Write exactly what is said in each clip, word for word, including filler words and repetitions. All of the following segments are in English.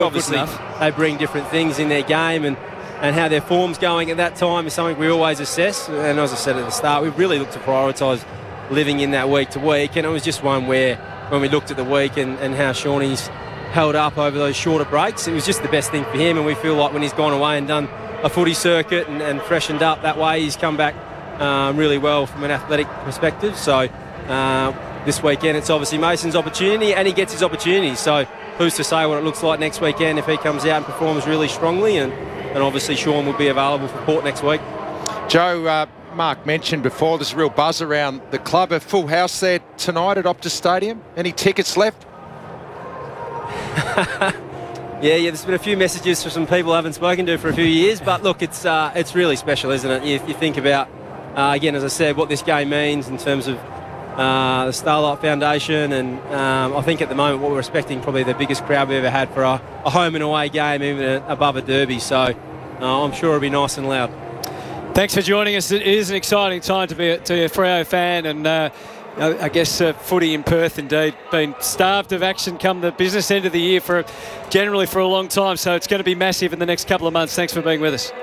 Obviously, they bring different things in their game, and, and how their form's going at that time is something we always assess. And as I said at the start, we've really looked to prioritise living in that week to week, and it was just one where when we looked at the week and, and how Shawnee's held up over those shorter breaks, it was just the best thing for him, and we feel like when he's gone away and done a footy circuit and, and freshened up that way, he's come back um, really well from an athletic perspective. So uh, this weekend it's obviously Mason's opportunity, and he gets his opportunity. So who's to say what it looks like next weekend if he comes out and performs really strongly, and, and obviously Sean will be available for Port next week. Joe, uh, Mark mentioned before there's a real buzz around the club. A full house there tonight at Optus Stadium. Any tickets left? yeah, yeah. There's been a few messages from some people I haven't spoken to for a few years, but look, it's uh, it's really special, isn't it? You, you think about uh, again, as I said, what this game means in terms of uh, the Starlight Foundation, and um, I think at the moment what we're expecting probably the biggest crowd we've ever had for a, a home and away game, even above a derby. So uh, I'm sure it'll be nice and loud. Thanks for joining us. It is an exciting time to be a, to be a Freo fan, and uh, I guess uh, footy in Perth indeed been starved of action come the business end of the year for generally for a long time. So it's going to be massive in the next couple of months. Thanks for being with us.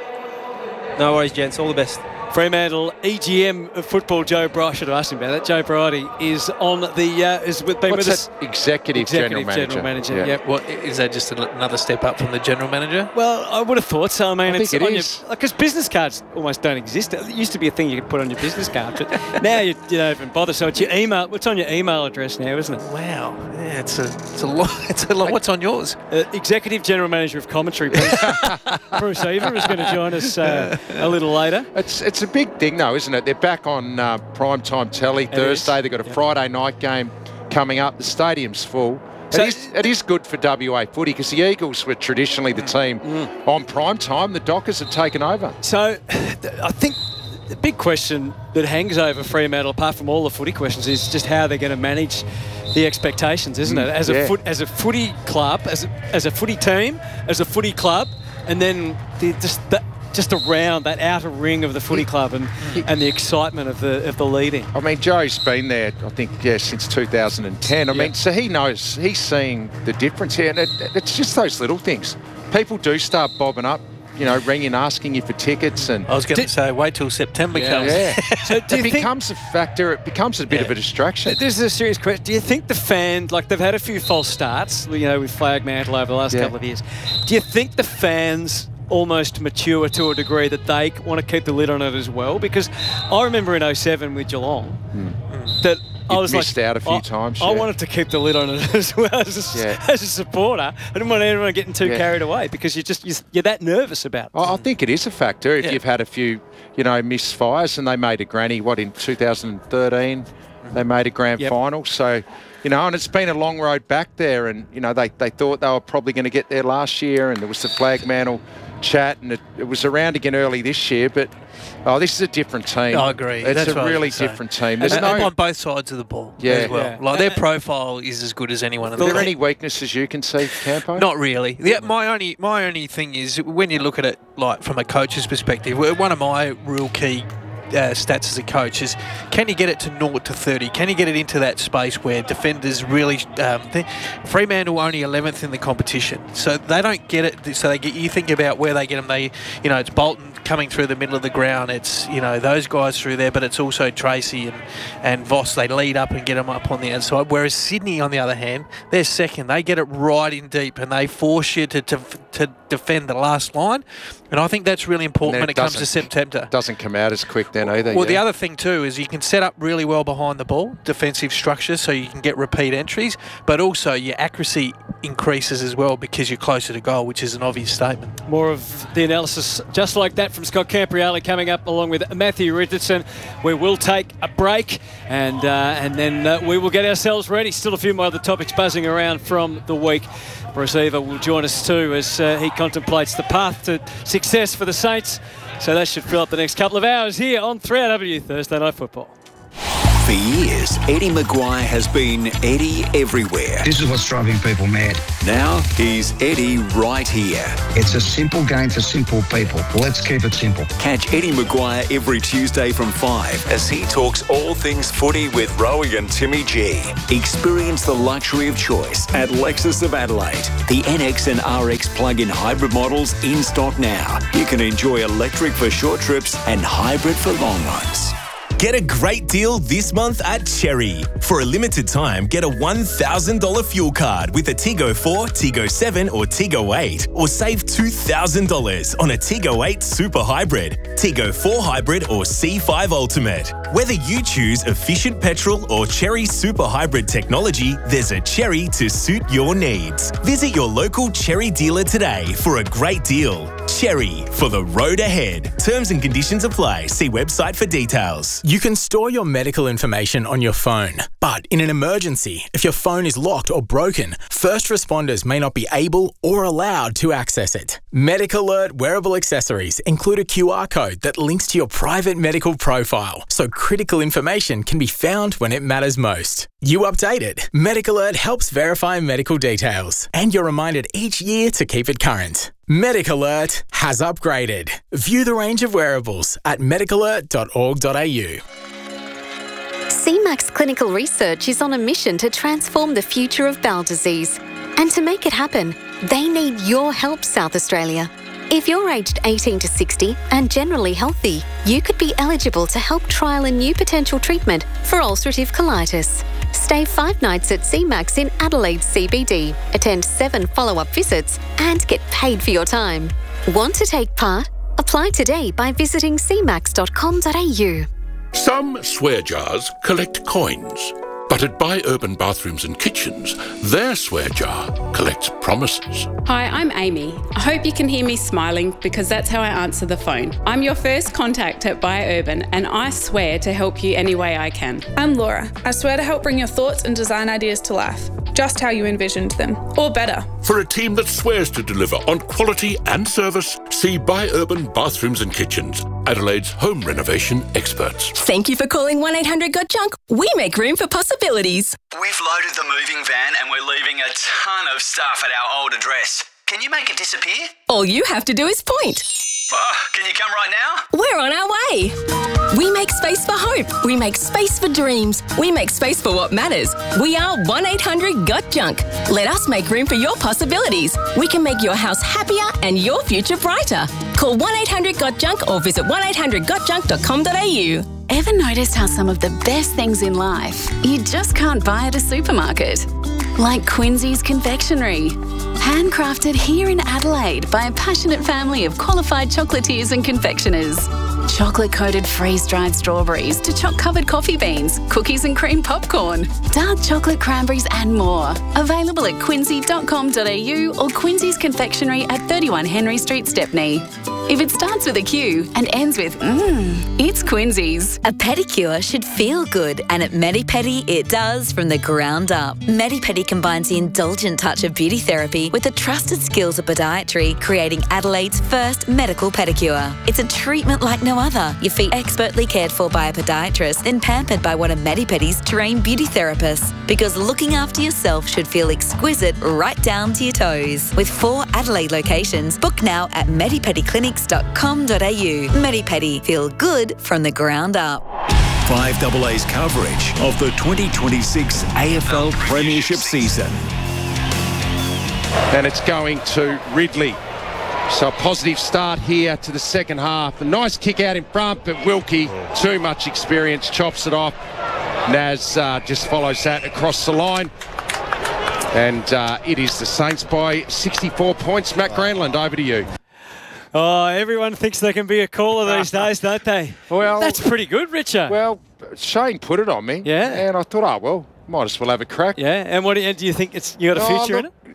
No worries, gents. All the best. Fremantle E G M of football, Joe Bryant. I should have asked him about that. Joe Bryant is on the uh, is with, been What's with that? us. Executive, Executive General Manager. General Manager. Yeah. Yep. What is that? Just another step up from the general manager? Well, I would have thought so. I mean, I it's think it on is. your, because business cards almost don't exist. It used to be a thing you could put on your business card, but now you, you don't even bother. So it's your email. What's on your email address now, isn't it? Wow, yeah, it's a it's a lot. It's a lot. What's on yours? Uh, Executive General Manager of Commentary, Bruce, Bruce Eva, is going to join us uh, a little later. It's it's a big thing though, isn't it? They're back on uh, primetime telly Thursday. They've got a yep. Friday night game coming up. The stadium's full. So it, is, it is good for W A footy because the Eagles were traditionally the team mm. on prime time. The Dockers have taken over. So I think the big question that hangs over Fremantle, apart from all the footy questions, is just how they're going to manage the expectations, isn't mm, it? As yeah. a foot, as a footy club, as a, as a footy team, as a footy club, and then the, just the, just around that outer ring of the footy club and, and the excitement of the of the leading. I mean, Joe's been there, I think, yeah, since two thousand ten. I yep. mean, so he knows, he's seeing the difference here. And it, it's just those little things. People do start bobbing up, you know, ringing, asking you for tickets. And I was going to say, wait till September yeah, comes. Yeah. So do it you becomes think, a factor. It becomes a bit yeah. of a distraction. This is a serious question. Do you think the fans, like they've had a few false starts, you know, with Flag Mantle over the last yeah. couple of years. Do you think the fans almost mature to a degree that they want to keep the lid on it as well? Because I remember in oh seven with Geelong mm. that You'd I was missed like, out a few I, times. I yeah. wanted to keep the lid on it as well as a, yeah. as a supporter. I didn't want anyone getting too yeah. carried away because you're just you're, you're that nervous about it. I, I think it is a factor if yeah. you've had a few, you know, misfires, and they made a granny. What, in two thousand thirteen? They made a grand yep. final. So, you know, and it's been a long road back there. And you know, they they thought they were probably going to get there last year, and there was the Flag Mantle chat, and it, it was around again early this year. But oh, this is a different team. I agree. It's That's a really say. different team. There's There's no no on both sides of the ball yeah. as well. Yeah. Like their profile is as good as anyone. Are there any weaknesses you can see, Campo? Not really. Yeah, my only my only thing is when you look at it like from a coach's perspective. One of my real key Uh, stats as a coach is, can you get it to zero to thirty? Can you get it into that space where defenders really um, th- Fremantle only eleventh in the competition, so they don't get it. So they get, you think about where they get them. They, you know, it's Bolton coming through the middle of the ground. It's, you know, those guys through there, but it's also Tracy and and Voss. They lead up and get them up on the outside. Whereas Sydney, on the other hand, they're second. They get it right in deep and they force you to to, to defend the last line. And I think that's really important when it comes to September. Doesn't come out as quick then either. Well, yeah. the other thing too is you can set up really well behind the ball, defensive structure, so you can get repeat entries, but also your accuracy increases as well because you're closer to goal, which is an obvious statement. More of the analysis just like that from Scott Campriale coming up along with Matthew Richardson. We will take a break and uh, and then uh, we will get ourselves ready. Still a few more other topics buzzing around from the week. Bruce Eva will join us too as uh, he contemplates the path to success for the Saints. So that should fill up the next couple of hours here on three R W Thursday Night Football. For years, Eddie Maguire has been Eddie everywhere. This is what's driving people mad. Now he's Eddie right here. It's a simple game for simple people. Let's keep it simple. Catch Eddie Maguire every Tuesday from five as he talks all things footy with Rowie and Timmy G. Experience the luxury of choice at Lexus of Adelaide. The N X and R X plug-in hybrid models in stock now. You can enjoy electric for short trips and hybrid for long ones. Get a great deal this month at Cherry. For a limited time, get a one thousand dollars fuel card with a Tigo four, Tigo seven or Tigo eight, or save two thousand dollars on a Tigo eight Super Hybrid, Tigo four Hybrid or C five Ultimate. Whether you choose efficient petrol or Cherry Super Hybrid technology, there's a Cherry to suit your needs. Visit your local Cherry dealer today for a great deal. Cherry, for the road ahead. Terms and conditions apply. See website for details. You can store your medical information on your phone, but in an emergency, if your phone is locked or broken, first responders may not be able or allowed to access it. MedicAlert wearable accessories include a Q R code that links to your private medical profile, so critical information can be found when it matters most. You update it. MedicAlert helps verify medical details, and you're reminded each year to keep it current. MedicAlert has upgraded. View the range of wearables at medic alert dot org dot a u. C MAX Clinical Research is on a mission to transform the future of bowel disease. And to make it happen, they need your help, South Australia. If you're aged eighteen to sixty and generally healthy, you could be eligible to help trial a new potential treatment for ulcerative colitis. Stay five nights at C MAX in Adelaide C B D, attend seven follow-up visits, and get paid for your time. Want to take part? Apply today by visiting c max dot com dot a u. Some swear jars collect coins, but at Buy Urban Bathrooms and Kitchens, their swear jar collects promises. Hi, I'm Amy. I hope you can hear me smiling because that's how I answer the phone. I'm your first contact at Buy Urban, and I swear to help you any way I can. I'm Laura. I swear to help bring your thoughts and design ideas to life, just how you envisioned them, or better. For a team that swears to deliver on quality and service, see Buy Urban Bathrooms and Kitchens, Adelaide's home renovation experts. Thank you for calling one eight hundred got junk. We make room for possibilities. We've loaded the moving van and we're leaving a ton of stuff at our old address. Can you make it disappear? All you have to do is point. Oh, can you come right now? We're on our way. We make space for hope. We make space for dreams. We make space for what matters. We are one eight hundred got junk. Let us make room for your possibilities. We can make your house happier and your future brighter. Call one eight hundred got junk or visit one eight hundred got junk dot com dot a u. Ever noticed how some of the best things in life you just can't buy at a supermarket? Like Quincy's Confectionery. Handcrafted here in Adelaide by a passionate family of qualified chocolatiers and confectioners. Chocolate-coated freeze-dried strawberries to choc-covered coffee beans, cookies and cream popcorn, dark chocolate cranberries and more. Available at quincy dot com dot a u or Quincy's Confectionery at thirty-one Henry Street, Stepney. If it starts with a Q and ends with mmm, it's Quincy's. A pedicure should feel good, and at Medipedi it does from the ground up. Medipedi combines the indulgent touch of beauty therapy with the trusted skills of podiatry, creating Adelaide's first medical pedicure. It's a treatment like no other. Your feet expertly cared for by a podiatrist, then pampered by one of Medipedi's trained beauty therapists. Because looking after yourself should feel exquisite right down to your toes. With four Adelaide locations, book now at medipedi clinics dot com dot a u. Medipedi, feel good from the ground up. five A A's coverage of the twenty twenty-six A F L Premiership season. And it's going to Ridley. So a positive start here to the second half. A nice kick out in front, but Wilkie, too much experience, chops it off. Naz uh, just follows that across the line. And uh, it is the Saints by sixty-four points. Matt Granlund, over to you. Oh, everyone thinks they can be a caller these days, don't they? Well, that's pretty good, Richard. Well, Shane put it on me. Yeah. And I thought, oh, well, might as well have a crack. Yeah, and what do you, do you think it's you got a oh, future look, in it?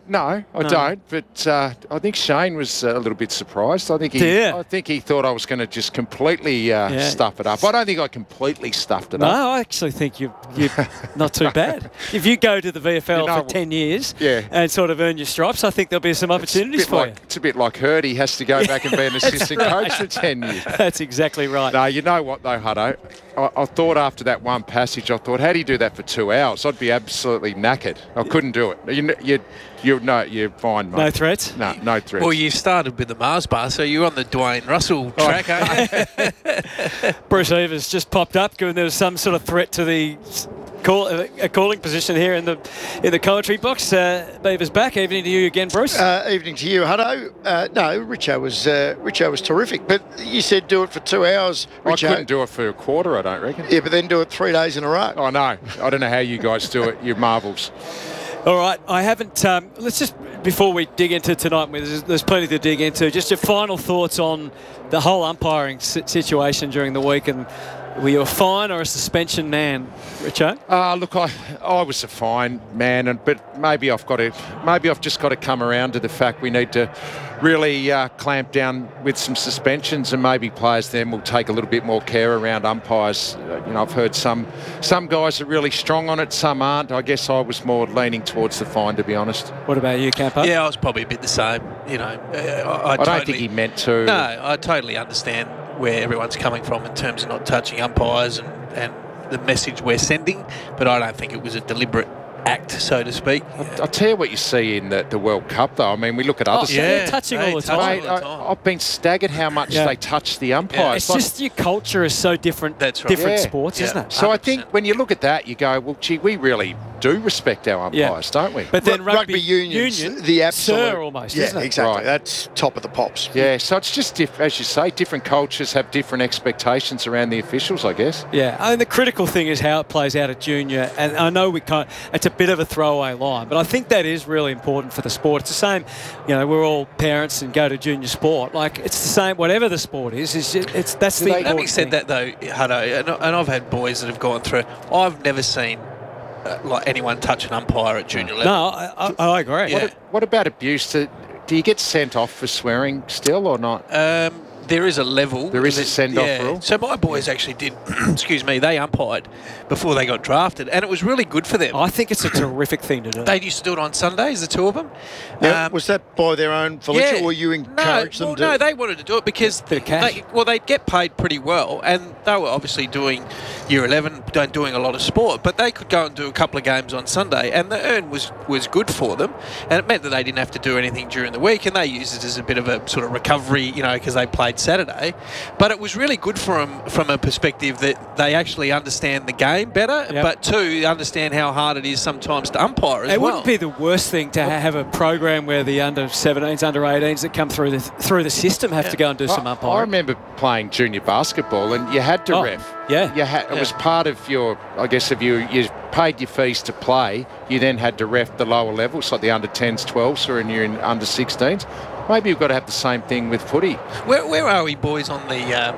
no, I No. don't. But uh, I think Shane was uh, a little bit surprised. I think he, Yeah. I think he thought I was going to just completely uh, Yeah. stuff it up. I don't think I completely stuffed it No, up. I actually think you're, you're not too bad. If you go to the V F L You know, for ten years yeah. and sort of earn your stripes, I think there'll be some opportunities It's a bit for like, It's a bit like Hurd. He has to go back and be an That's assistant right. coach for ten years. you. That's exactly right. No, you know what though, Hutto? I, I thought after that one passage, I thought, how do you do that for two hours? I'd be absolutely knackered. I couldn't do it. You, you, you, no, you're fine, mate. No threats? No, no threats. Well, you started with the Mars bar, so you're on the Dwayne Russell track, aren't you? Bruce Evers just popped up, given there was some sort of threat to the call, a calling position here in the in the commentary box. Uh, Beaver's back. Evening to you again, Bruce. Uh, evening to you, Hutto. Uh, no, Richo was uh, Richo was terrific, but you said do it for two hours. I Richo. couldn't do it for a quarter, I don't reckon. Yeah, but then do it three days in a row. I know. I don't know how you guys do it. You're marvels. All right, I haven't. Um, let's just before we dig into tonight, there's, there's plenty to dig into. Just your final thoughts on the whole umpiring si- situation during the week, and were you a fine or a suspension man, Richo? Uh, look, I I was a fine man, and but maybe I've got to maybe I've just got to come around to the fact we need to really uh, clamp down with some suspensions, and maybe players then will take a little bit more care around umpires. Uh, you know, I've heard some some guys are really strong on it, some aren't. I guess I was more leaning towards the fine, to be honest. What about you, Campo? Yeah, I was probably a bit the same. You know, uh, I, I, I don't totally, think he meant to. No, I totally understand where everyone's coming from in terms of not touching umpires and, and the message we're sending, but I don't think it was a deliberate act, so to speak. I, I tell you what you see in the, the World Cup, though. I mean, we look at other. Oh, yeah, they're touching all the time. Mate, I, I've been staggered how much Yeah. they touch the umpires. It's Like- just your culture is so different. That's right. Different Yeah. sports, Yeah. isn't it? So I think when you look at that, you go, well, gee, we really do respect our Yeah. umpires, don't we? But then Ru- rugby, rugby unions, union, the absolute, sir almost, yeah, isn't it? exactly. Right. That's top of the pops. Yeah, so it's just, diff- as you say, different cultures have different expectations around the officials, I guess. Yeah, I mean, the critical thing is how it plays out at junior, and I know we can't, it's a bit of a throwaway line, but I think that is really important for the sport. It's the same, you know, we're all parents and go to junior sport. Like, it's the same, whatever the sport is, it's, it's that's the important Having said thing. that, though, Hutto, and, and I've had boys that have gone through, I've never seen uh, like anyone touch an umpire at junior level. No, I, I, I agree. Yeah. What, what about abuse? Do, do you get sent off for swearing still or not? Um, there is a level. There is a that- send-off yeah. rule? So my boys actually did, excuse me, they umpired before they got drafted, and it was really good for them. I think it's a terrific thing to do. They used to do it on Sundays, the two of them. Now, Um, was that by their own volition, yeah. or you encouraged no, them well, to? No, they wanted to do it because Bit of cash. they, well, they'd get paid pretty well, and they were obviously doing year eleven, don't- doing a lot of sport, but they could go and do a couple of games on Sunday, and the earn was was good for them, and it meant that they didn't have to do anything during the week, and they used it as a bit of a sort of recovery, you know, because they played Saturday. But it was really good for them from a perspective that they actually understand the game better, Yep. but two, understand how hard it is sometimes to umpire as It well. wouldn't be the worst thing to ha- have a program where the under seventeens, under eighteens that come through the through the system have to go and do some I, I umpiring. remember playing junior basketball, and you had to Oh, ref. yeah. You had, it was part of your, I guess, if you you paid your fees to play, you then had to ref the lower levels, like the under tens, twelves, or in you're in under sixteens. Maybe you've got to have the same thing with footy. Where, where are we, boys, on the uh,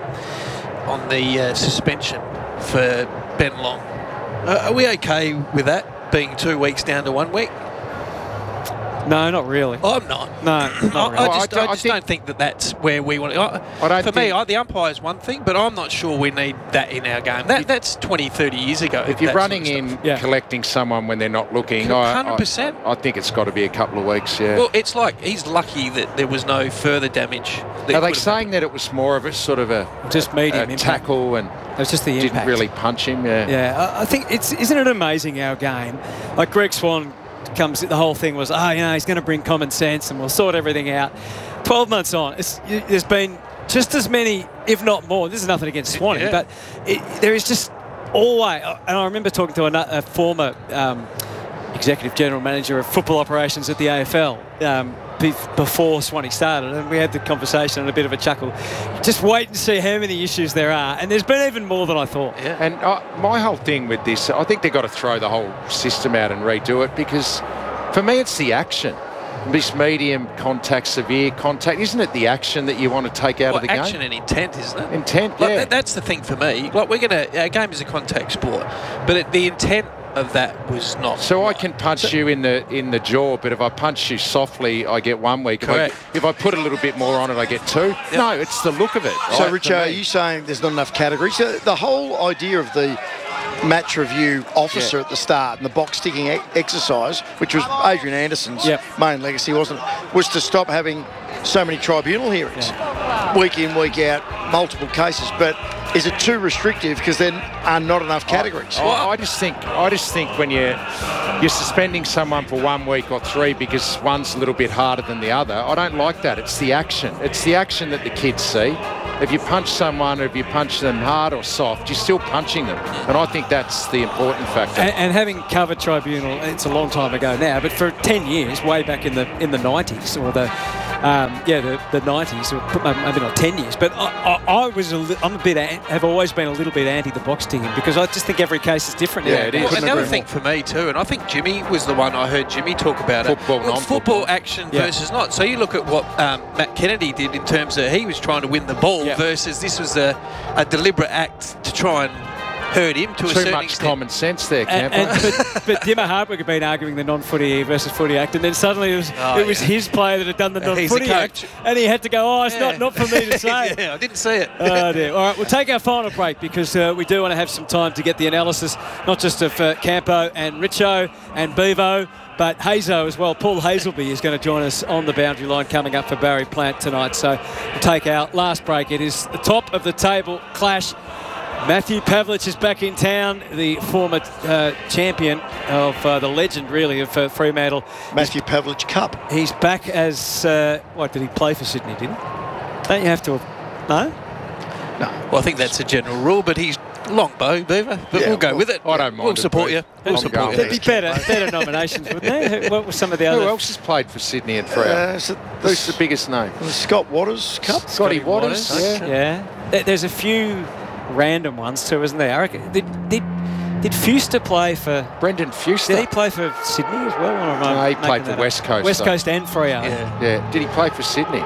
on the uh, suspension for Ben Long? Uh, are we okay with that being two weeks down to one week? No, not really. I'm not. No, I, not really. I just, I I don't- I just think- don't think that that's where we want. I, I don't for me, think- I, the umpire is one thing, but I'm not sure we need that in our game. That, that's twenty, thirty years ago. If you're that sort of running in, stuff. Yeah. collecting someone when they're not looking, I- one I, hundred percent. I think it's got to be a couple of weeks, yeah. Well, it's like he's lucky that there was no further damage. that Are could they have saying that it was more of a sort of a, Just medium a impact. tackle and It was just the didn't impact. really punch him? Yeah. Yeah, I I think it's isn't it amazing our game? Like Greg Swan comes, the whole thing was, oh, you know, he's going to bring common sense and we'll sort everything out. Twelve months on, it's, there's been just as many, if not more. This is nothing against Swanee, Yeah. but it, there is just always. And I remember talking to a, a former um, executive general manager of football operations at the A F L. Um, be- before Swanee started, and we had the conversation and a bit of a chuckle. Just wait and see how many issues there are, and there's been even more than I thought. Yeah. And uh, my whole thing with this, I think they've got to throw the whole system out and redo it, because for me it's the action. This medium contact, severe contact, isn't it the action that you want to take out Well, of the action game? and intent, isn't it? Intent, Like, yeah. that, that's the thing for me. Like we're gonna, our game is a contact sport, but it, the intent of that was not. So I can punch so, you in the in the jaw, but if I punch you softly, I get one week. Correct. If I, if I put a little bit more on it, I get two. Yep. No, it's the look of it. So, right, Richard, are you saying there's not enough categories? So the whole idea of the match review officer yeah. at the start and the box ticking e- exercise, which was Adrian Anderson's yep. main legacy, wasn't it? Was to stop having so many tribunal hearings, yeah. week in, week out, multiple cases. But is it too restrictive because there are not enough categories? I, I, I just think I just think when you're you're suspending someone for one week or three because one's a little bit harder than the other, I don't like that. It's the action. It's the action that the kids see. If you punch someone, or if you punch them hard or soft, you're still punching them. And I think that's the important factor. And, and having covered tribunal, it's a long time ago now, but for ten years, way back in the in the nineties or the um, yeah the, the nineties, or maybe not ten years, but I, I, I was a li- I'm a bit have always been a little bit anti the box ticking because I just think every case is different. Yeah, it is. Well, another thing for me too, and I think Jimmy was the one I heard Jimmy talk about football, it. Well, non-football. Football action yeah. versus not. So you look at what um, Matt Kennedy did in terms of he was trying to win the ball. Yeah. Versus this was a, a deliberate act to try and hurt him to Too a certain much extent. common sense there, and, Camper. and, but, but Dimmer Hardwick had been arguing the non-footy versus footy act, and then suddenly it was oh, it was yeah. his player that had done the Yeah, non-footy act, and he had to go, oh, it's yeah. not, not for me to say. yeah, I didn't see it. Oh, dear. All right, we'll take our final break because uh, we do want to have some time to get the analysis, not just of uh, Campo and Richo and Bevo, but Hazo as well. Paul Hazelby is going to join us on the boundary line coming up for Barry Plant tonight. So we'll take our last break. It is the top of the table clash. Matthew Pavlich is back in town, the former uh, champion of uh, the legend, really, of uh, Fremantle. Matthew Pavlich Cup. He's back as, uh, what, did he play for Sydney, didn't he? Don't you have to, no? No. Well, I think that's a general rule, but he's long bow, Beaver, but Yeah, we'll go well, with it. I don't mind We'll it, support Pete. you. We'll I'm support you. There'd be better, better nominations, wouldn't there? Who- What were some of the other? Who else has played for Sydney and Freo? Uh, is it the, Who's the biggest name? the Scott Waters Cup? Scotty Waters. Waters, Yeah. Yeah. There- There's a few random ones too, isn't there? I reckon. Did, did, did Fuster play for... Brendan Fuster. Did he play for Sydney as well? Or am I No, he making played for that up? West Coast, West though. Coast and Freo. Yeah. Yeah. Did he play for Sydney?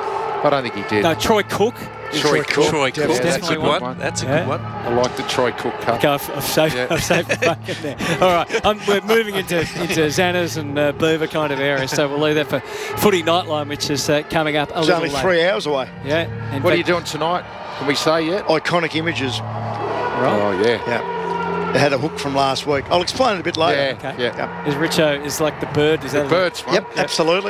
I don't think he did. No, Troy Cook. Troy Cook. Troy Cook. Yeah, That's a definitely good one. one. That's a Yeah. good one. I like the Troy Cook Cup. Okay, I've, I've saved, Yeah. I've saved the bucket there. All right, um, we're moving into into Xana's and uh, Beaver kind of area, so we'll leave that for Footy Nightline, which is uh, coming up a It's little only later. three hours away. Yeah. in What are you fact- doing tonight? Can we say yet? Iconic images. Right. Oh, yeah. Yeah. They had a hook from last week. I'll explain it a bit later. Yeah, Okay. yeah. Is Richo is like the bird? Is The that birds one. Yep, absolutely.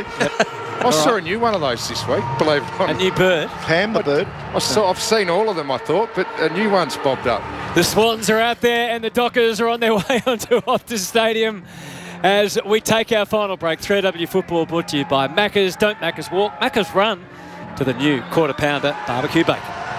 I saw a new one of those this week, believe it or a not. new bird? Pam the bird. I saw, I've seen all of them, I thought, but a new one's bobbed up. The Swans are out there and the Dockers are on their way onto Optus Stadium as we take our final break. three W Football brought to you by Macca's. Don't Macca's walk, Macca's run to the new quarter pounder barbecue bacon.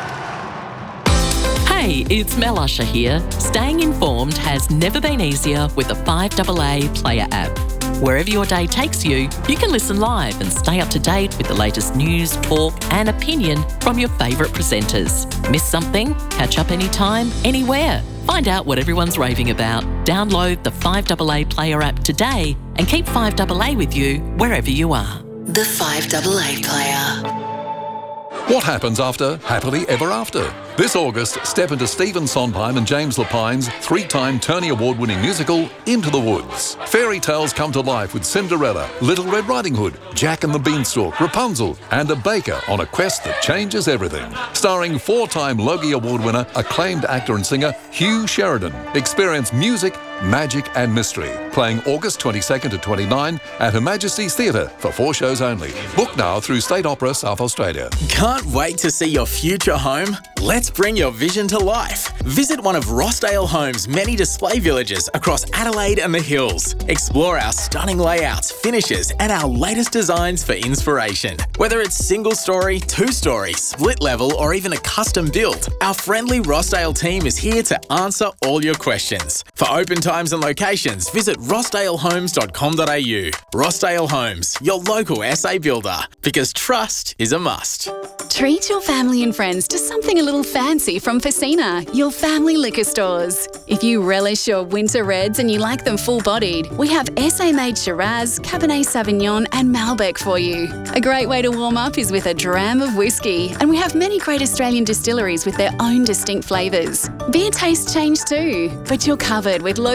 Hey, it's Mel Usher here. Staying informed has never been easier with the five A A Player app. Wherever your day takes you, you can listen live and stay up to date with the latest news, talk and opinion from your favourite presenters. Miss something? Catch up anytime, anywhere. Find out what everyone's raving about. Download the five A A Player app today and keep five A A with you wherever you are. The five A A Player. What happens after Happily Ever After? This August, step into Stephen Sondheim and James Lapine's three-time Tony Award-winning musical, Into the Woods. Fairy tales come to life with Cinderella, Little Red Riding Hood, Jack and the Beanstalk, Rapunzel, and a baker on a quest that changes everything. Starring four-time Logie Award winner, acclaimed actor and singer Hugh Sheridan. Experience music, magic and mystery. Playing August twenty-second to twenty-ninth at Her Majesty's Theatre for four shows only. Book now through State Opera South Australia. Can't wait to see your future home? Let's bring your vision to life. Visit one of Rossdale Homes' many display villages across Adelaide and the Hills. Explore our stunning layouts, finishes, and our latest designs for inspiration. Whether it's single story, two story, split level, or even a custom build, our friendly Rossdale team is here to answer all your questions. For open times and locations, visit rossdale homes dot com dot a u. Rossdale Homes, your local S A builder, because trust is a must. Treat your family and friends to something a little fancy from Facina, your family liquor stores. If you relish your winter reds and you like them full-bodied, we have S A-made Shiraz, Cabernet Sauvignon and Malbec for you. A great way to warm up is with a dram of whiskey, and we have many great Australian distilleries with their own distinct flavours. Beer tastes change too, but you're covered with low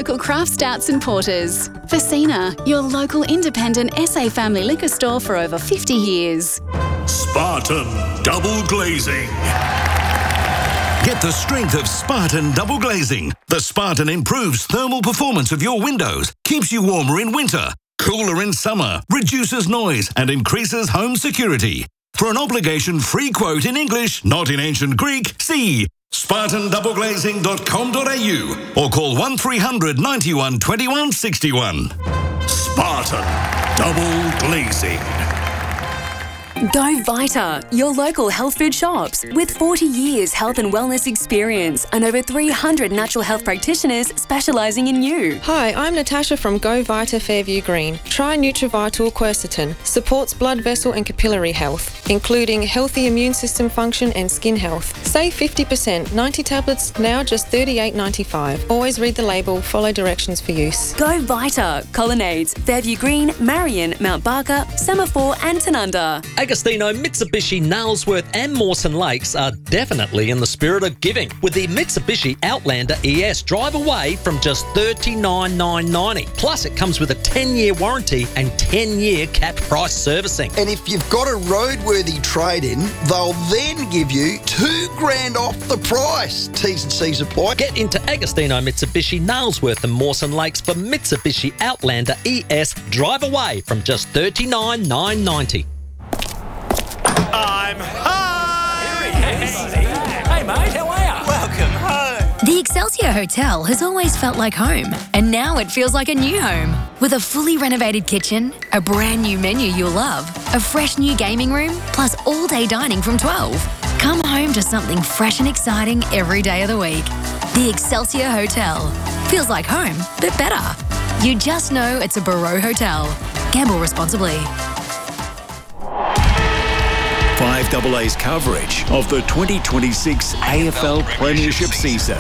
local craft stouts and porters. Facina, your local independent S A family liquor store for over fifty years. Spartan Double Glazing. Get the strength of Spartan Double Glazing. The Spartan improves thermal performance of your windows, keeps you warmer in winter, cooler in summer, reduces noise and increases home security. For an obligation-free quote in English, not in ancient Greek, see spartan double glazing dot com dot a u or call one three hundred ninety-one twenty-one sixty-one. Spartan Double Glazing. Go Vita, your local health food shops. With forty years health and wellness experience and over three hundred natural health practitioners specialising in you. Hi, I'm Natasha from Go Vita Fairview Green. Try Nutrivital Quercetin. Supports blood vessel and capillary health, including healthy immune system function and skin health. Save fifty percent. ninety tablets, now just thirty-eight ninety-five. Always read the label, follow directions for use. Go Vita. Colonnades, Fairview Green, Marion, Mount Barker, Semaphore and Tanunda. Agostino, Mitsubishi, Nailsworth and Mawson Lakes are definitely in the spirit of giving with the Mitsubishi Outlander E S. Drive away from just thirty-nine thousand nine hundred ninety dollars. Plus, it comes with a ten-year warranty and ten-year capped price servicing. And if you've got a roadworthy trade-in, they'll then give you two grand off the price. T's and C's apply. Get into Agostino, Mitsubishi, Nailsworth and Mawson Lakes for Mitsubishi Outlander E S. Drive away from just thirty-nine thousand nine hundred ninety dollars. I'm home! Here he is. Hey, mate, how are you? Welcome home. The Excelsior Hotel has always felt like home, and now it feels like a new home. With a fully renovated kitchen, a brand new menu you'll love, a fresh new gaming room, plus all-day dining from twelve. Come home to something fresh and exciting every day of the week. The Excelsior Hotel. Feels like home, but better. You just know it's a Barreau Hotel. Gamble responsibly. five A A's coverage of the twenty twenty-six A F L Premiership season.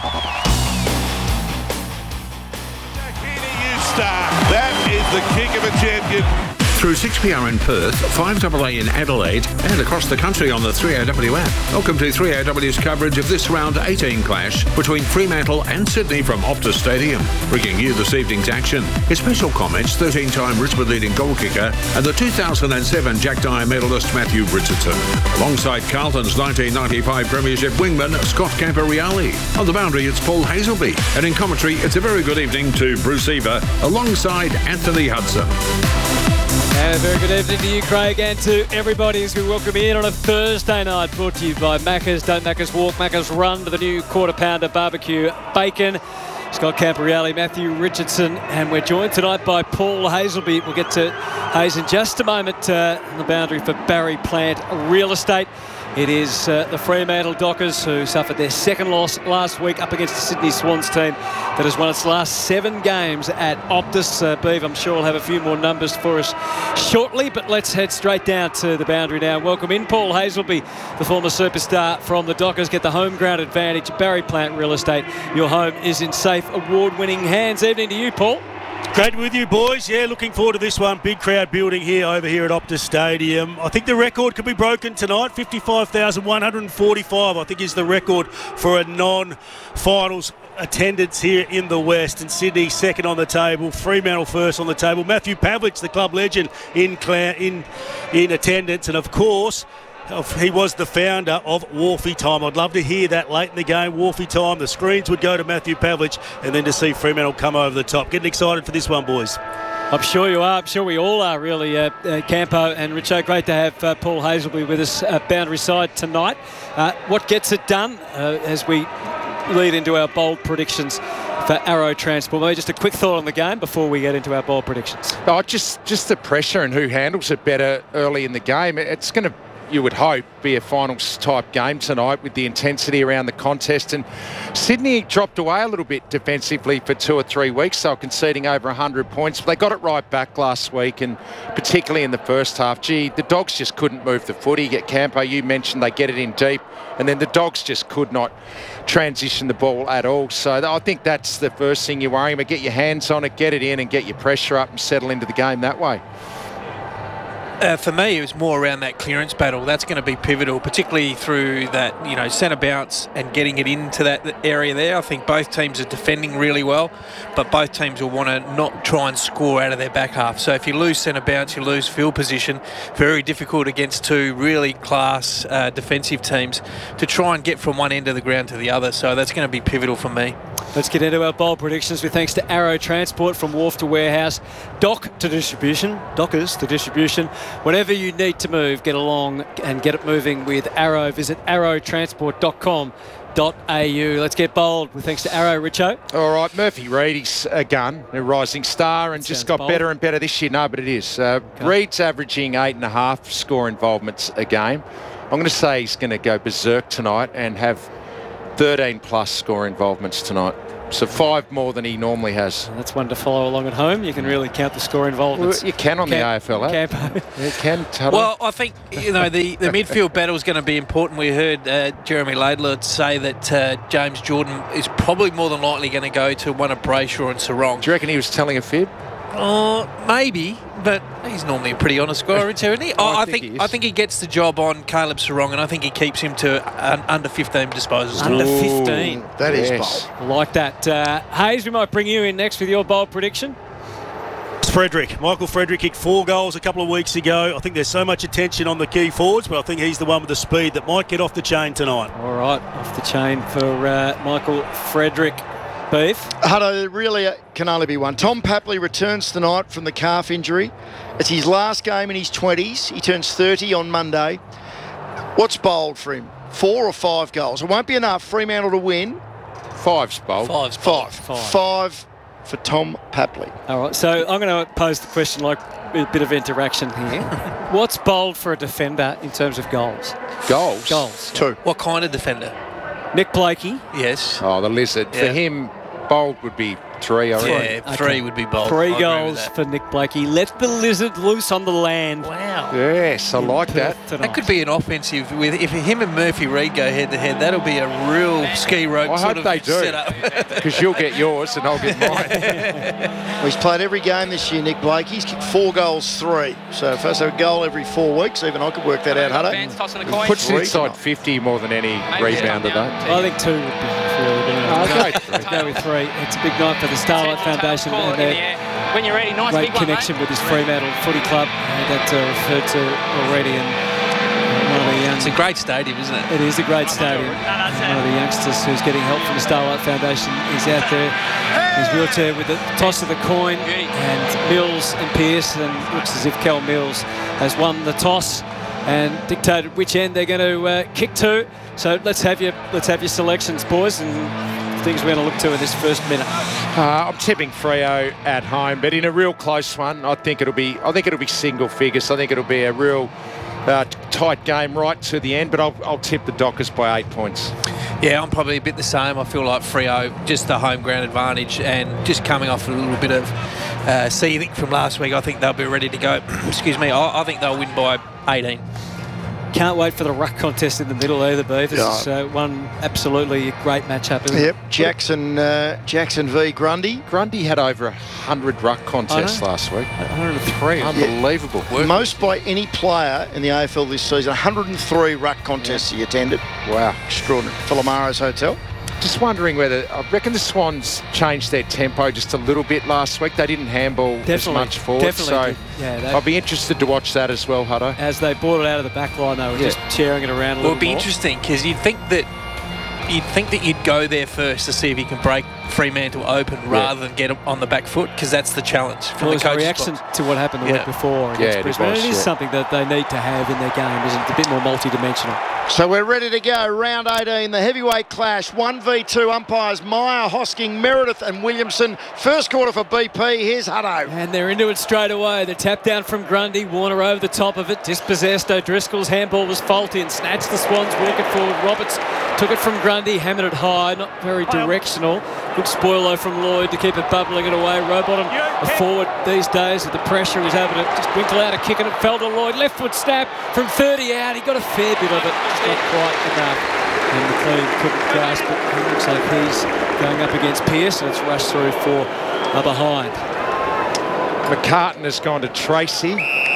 That is the kick of a champion. Through six P R in Perth, five A A in Adelaide, and across the country on the three A W app. Welcome to three A W's coverage of this round eighteen clash between Fremantle and Sydney from Optus Stadium. Bringing you this evening's action is special comments, thirteen-time Richmond leading goal kicker and the two thousand seven Jack Dyer medalist Matthew Richardson. Alongside Carlton's nineteen ninety-five Premiership wingman Scott Camporeale. On the boundary, it's Paul Hazelby. And in commentary, it's a very good evening to Bruce Eva alongside Anthony Hudson. And a very good evening to you, Craig, and to everybody as we welcome you in on a Thursday night, brought to you by Macca's. Don't Macca's walk, Macca's run to the new quarter pounder barbecue bacon. Scott Camporeale, Matthew Richardson, and we're joined tonight by Paul Hazelby. We'll get to Hayes in just a moment uh, on the boundary for Barry Plant Real Estate. It is uh, the Fremantle Dockers who suffered their second loss last week up against the Sydney Swans team that has won its last seven games at Optus. Uh, Beav, I'm sure will have a few more numbers for us shortly, but let's head straight down to the boundary now. Welcome in Paul Hazelby, the former superstar from the Dockers. Get the home ground advantage. Barry Plant Real Estate. Your home is in safe, award-winning hands. Evening to you, Paul. Great to be with you, boys. Yeah, looking forward to this one. Big crowd building here over here at Optus Stadium. I think the record could be broken tonight. fifty-five thousand one hundred forty-five, I think, is the record for a non-finals attendance here in the West. And Sydney second on the table. Fremantle first on the table. Matthew Pavlich, the club legend, in in in attendance. And, of course, he was the founder of Wharfie Time. I'd love to hear that late in the game, Wharfie Time. The screens would go to Matthew Pavlich and then to see Fremantle come over the top. Getting excited for this one, boys. I'm sure you are. I'm sure we all are, really, uh, uh, Campo and Richo. Great to have uh, Paul Hazelby with us uh, boundary side tonight. Uh, what gets it done uh, as we lead into our bold predictions for Arrow Transport? Maybe just a quick thought on the game before we get into our bold predictions. Oh, just, just the pressure and who handles it better early in the game. It's going to, you would hope, be a finals type game tonight with the intensity around the contest. And Sydney dropped away a little bit defensively for two or three weeks, so conceding over one hundred points. But they got it right back last week, and particularly in the first half. Gee, the Dogs just couldn't move the footy. Get Campo, you mentioned they get it in deep, and then the Dogs just could not transition the ball at all. So I think that's the first thing you're worrying about. Get your hands on it, get it in, and get your pressure up and settle into the game that way. Uh, for me, it was more around that clearance battle. That's going to be pivotal, particularly through that, you know, centre bounce and getting it into that area there. I think both teams are defending really well, but both teams will want to not try and score out of their back half. So if you lose centre bounce, you lose field position. Very difficult against two really class uh, defensive teams to try and get from one end of the ground to the other. So that's going to be pivotal for me. Let's get into our bowl predictions with thanks to Arrow Transport. From wharf to warehouse, dock to distribution, dockers to distribution. Whatever you need to move, get along and get it moving with Arrow. Visit arrow transport dot com dot a u. Let's get bold with thanks to Arrow. Richo. All right, Murphy Reid, he's a gun, a rising star, and Sounds just got bold. better and better this year. No, but it is. Uh, Okay. Reid's averaging eight and a half score involvements a game. I'm going to say he's going to go berserk tonight and have thirteen plus score involvements tonight. So five more than he normally has. That's one to follow along at home. You can really count the score involvements. Well, you can on the A F L app. Campo. You can. Tuttle. Well, I think, you know, the, the midfield battle is going to be important. We heard uh, Jeremy Laidler say that uh, James Jordan is probably more than likely going to go to one of Brayshaw and Sarong. Do you reckon he was telling a fib? Uh, maybe, but he's normally a pretty honest guy, isn't he? I I, I think think he is. I think he gets the job on Caleb Sarong, and I think he keeps him to an under fifteen disposals. Under fifteen. Ooh, that is Yes. bold. I like that. Uh, Hayes, we might bring you in next with your bold prediction. It's Frederick. Michael Frederick kicked four goals a couple of weeks ago. I think there's so much attention on the key forwards, but I think he's the one with the speed that might get off the chain tonight. All right, off the chain for uh, Michael Frederick. Beef. Hutto, really uh, can only be one. Tom Papley returns tonight from the calf injury. It's his last game in his twenties. He turns thirty on Monday. What's bold for him? Four or five goals? It won't be enough. Fremantle to win. Five's bold. Five's Five. Five. Five for Tom Papley. All right, so I'm going to pose the question like a bit of interaction here. What's bold for a defender in terms of goals? Goals? Goals. Two. What kind of defender? Nick Blakey. Yes. Oh, the lizard. Yeah. For him, bold would be three, I reckon. Yeah, Okay. three would be bold. Three I agree with goals that. for Nick Blakey. Let the lizard loose on the land. Wow. Yes, I like that. Perth tonight. That could be an offensive with if him and Murphy Reid go head to head. That'll be a real ski rope I sort hope of they do. setup. Because you'll get yours and I'll get mine. Well, he's played every game this year, Nick Blake. He's kicked four goals, three. So if I say a goal every four weeks, even I could work that out, Hutto. Puts Three inside tonight. fifty more than any rebounder, though. I think two would be enough, really. Okay. Let's go with three. It's a big night for the Starlight Foundation and their When you're ready, nice great big one, connection with this Fremantle footy club uh, that uh, referred to already. And uh, one of the young, It's a great stadium, isn't it? it is a great stadium. One of the youngsters who's getting help from the Starlight Foundation is out there. His wheelchair with the toss of the coin, and Mills and Pearce, and it looks as if Cal Mills has won the toss and dictated which end they're going to uh, kick to. So let's have your let's have your selections, boys, and things we're going to look to in this first minute. Uh, I'm tipping Freo at home, but in a real close one, I think it'll be. I think it'll be single figures. I think it'll be a real uh, tight game right to the end. But I'll, I'll tip the Dockers by eight points. Yeah, I'm probably a bit the same. I feel like Freo, just the home ground advantage and just coming off a little bit of uh, seething from last week, I think they'll be ready to go. Excuse me, I, I think they'll win by eighteen. Can't wait for the ruck contest in the middle either, Beef. This Yeah. is uh, one absolutely great matchup, isn't Yep, it? Jackson uh, Jackson v Grundy. Grundy had over one hundred ruck contests I know. last week. one hundred three. Unbelievable. Most by any player in the A F L this season. one hundred three ruck contests he attended. Wow. Extraordinary. Philamaro's Hotel. Just wondering whether, I reckon the Swans changed their tempo just a little bit last week. They didn't handball as Definitely, much forward. definitely So did. Yeah, they- I'll be interested to watch that as well, Hutto. As they brought it out of the back line, they were Yeah. just sharing it around a Well, little it'd be more. interesting because you'd think that you'd think that you'd go there first to see if you can break Fremantle open rather than get them on the back foot, because that's the challenge from Well, the it was a coach's reaction box. to what happened the Yeah. week before Yeah, against it Brisbane. was, it is yeah. something that they need to have in their game, isn't it? A bit more multi-dimensional. So we're ready to go. Round eighteen, the heavyweight clash. one v two umpires Meyer, Hosking, Meredith and Williamson. First quarter for B P. Here's Hutto. And they're into it straight away. The tap down from Grundy. Warner over the top of it. Dispossessed. O'Driscoll's handball was faulty and snatched the Swans walking forward. Roberts took it from Grundy, hammered it high. Not very directional. Good spoil though from Lloyd to keep it bubbling it away. Rowbottom, a forward these days with the pressure, was able to just winkle out a kick and it fell to Lloyd. Left foot snap from thirty out. He got a fair bit of it. Just not quite enough. And McLean couldn't grasp it. It looks like he's going up against Pearce, and it's rushed through for a behind. McCartan has gone to Tracy.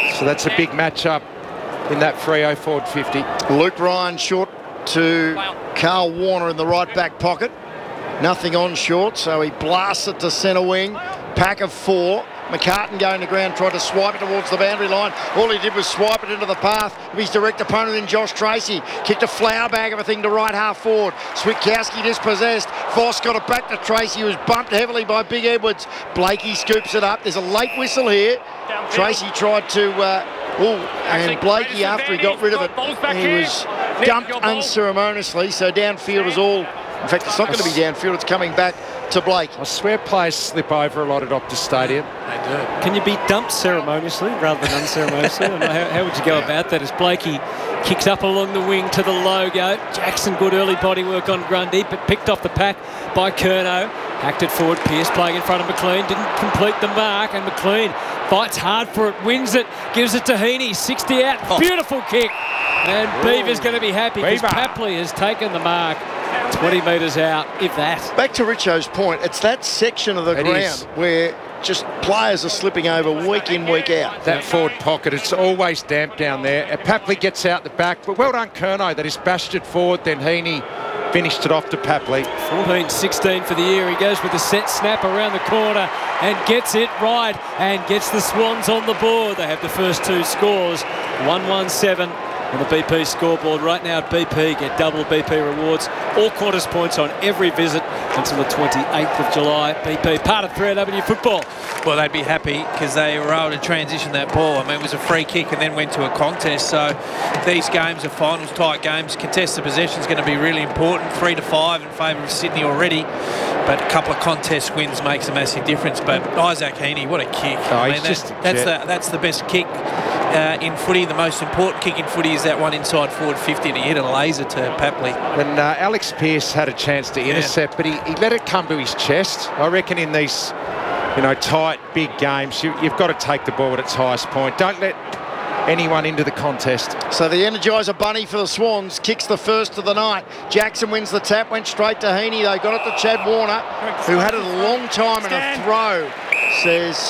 So that's a big matchup in that Freo Ford fifty. Luke Ryan short to Carl Warner in the right back pocket. Nothing on short, so he blasts it to centre wing. Pack of four. McCartan going to ground, tried to swipe it towards the boundary line. All he did was swipe it into the path of his direct opponent in Josh Tracy. Kicked a flower bag of a thing to right half forward. Switkowski dispossessed. Voss got it back to Tracy, who was bumped heavily by Big Edwards. Blakey scoops it up. There's a late whistle here. Tracy tried to... Uh, oh, and Blakey, after he got rid of it, he was dumped unceremoniously. So downfield is all... In fact, it's not going to be downfield. It's coming back to Blake. I swear players slip over a lot at Optus Stadium. They do. Can you be dumped ceremoniously rather than unceremoniously? I don't know, how, how would you go about that as Blakey kicks up along the wing to the logo? Jackson, good early body work on Grundy, but picked off the pack by Curnow. Hacked it forward. Pearce playing in front of McLean. Didn't complete the mark, and McLean fights hard for it, wins it, gives it to Heaney. sixty out. Oh. Beautiful kick. And Ooh. Beaver's going to be happy because Papley has taken the mark. twenty metres out, if that. Back to Richo's point, it's that section of the it ground is. where just players are slipping over week in, week out. That forward pocket, it's always damp down there. Papley gets out the back, but well done Curnow that he's bashed it forward, then Heaney finished it off to Papley. fourteen sixteen for the year. He goes with the set snap around the corner and gets it right and gets the Swans on the board. They have the first two scores, one one seven. On the B P scoreboard right now at B P, get double B P rewards, all Qantas points on every visit until the twenty-eighth of July. B P, part of three A W football. Well, they'd be happy because they were able to transition that ball. I mean, it was a free kick and then went to a contest. So these games are finals type games. Contested possession is going to be really important. Three to five in favour of Sydney already. But a couple of contest wins makes a massive difference. But Isaac Heaney, what a kick. Oh, I mean, that, that's, the, that's the best kick uh, in footy. The most important kick in footy is that one inside forward fifty, and he hit a laser to Papley. And uh, Alex Pearce had a chance to intercept, yeah. but he, he let it come to his chest. I reckon in these, you know, tight, big games, you, you've got to take the ball at its highest point. Don't let anyone into the contest. So the Energizer Bunny for the Swans kicks the first of the night. Jackson wins the tap, went straight to Heaney. They got it to Chad Warner, who had it a long time in a throw, says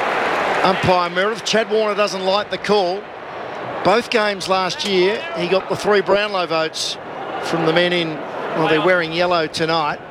umpire Meredith. Chad Warner doesn't like the call. Both games last year, he got the three Brownlow votes from the men in, well, they're wearing yellow tonight.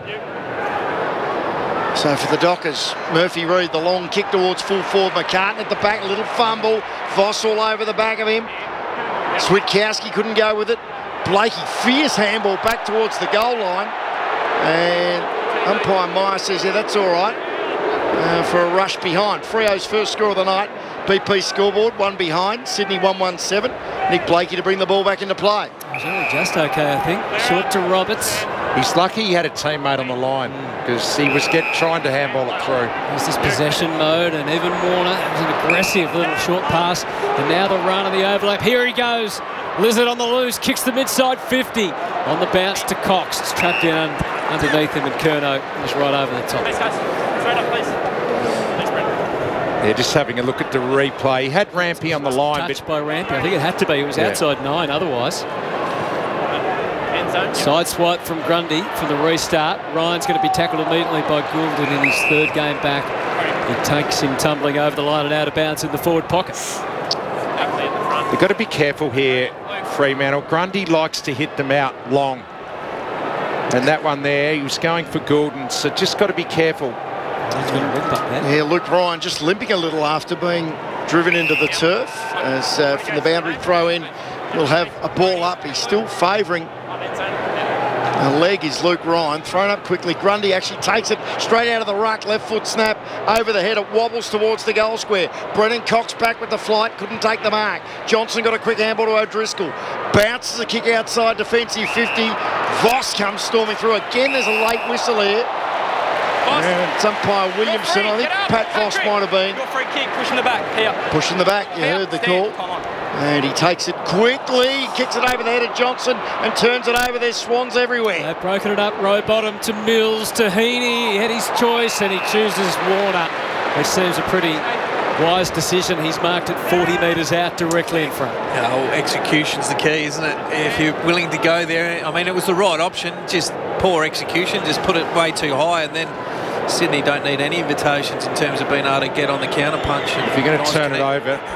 So for the Dockers, Murphy Reid, the long kick towards full forward. McCartan at the back, a little fumble. Voss all over the back of him. Switkowski couldn't go with it. Blakey, fierce handball back towards the goal line. And umpire Meyer says, yeah, that's all right. Uh, for a rush behind. Freo's first score of the night. B P scoreboard, one behind. Sydney one one seven. Nick Blakey to bring the ball back into play. He's only just okay, I think. Short to Roberts. He's lucky he had a teammate on the line because mm. he was get, trying to handball it through. There's this possession mode, and Evan Warner has an aggressive little short pass. And now the run of the overlap. Here he goes. Lizard on the loose, kicks the mid-side fifty. On the bounce to Cox. It's trapped down underneath him, and Curnow is right over the top. Thanks, guys. Straight up, please. Yeah, just having a look at the replay. He had Rampy on the line. Touched by Rampy. I think it had to be. It was yeah. outside nine otherwise. Side swipe from Grundy for the restart. Ryan's going to be tackled immediately by Goulden in his third game back. It takes him tumbling over the line and out of bounds in the forward pocket. You've got to be careful here, Fremantle. Grundy likes to hit them out long. And that one there, he was going for Goulden, so just got to be careful. Yeah, Luke Ryan just limping a little after being driven into the turf. As uh, from the boundary throw in, he'll have a ball up. He's still favouring a leg is Luke Ryan. Thrown up quickly. Grundy actually takes it straight out of the ruck. Left foot snap over the head. It wobbles towards the goal square. Brennan Cox back with the flight. Couldn't take the mark. Johnson got a quick handball to O'Driscoll. Bounces a kick outside defensive fifty. Voss comes storming through. Again, there's a late whistle here. And it's umpire Williamson. I think Pat Voss might have been. Free kick, pushing the back. Here. Pushing the back. You heard the call. And he takes it quickly, kicks it over the head of Johnson and turns it over. There's Swans everywhere. They've broken it up, row bottom to Mills, to Heaney. He had his choice and he chooses Warner. It seems a pretty wise decision. He's marked it forty metres out directly in front. Yeah, well, execution's the key, isn't it? If you're willing to go there. I mean, it was the right option, just poor execution, just put it way too high, and then Sydney don't need any invitations in terms of being able to get on the counter punch. If you're going to turn it over,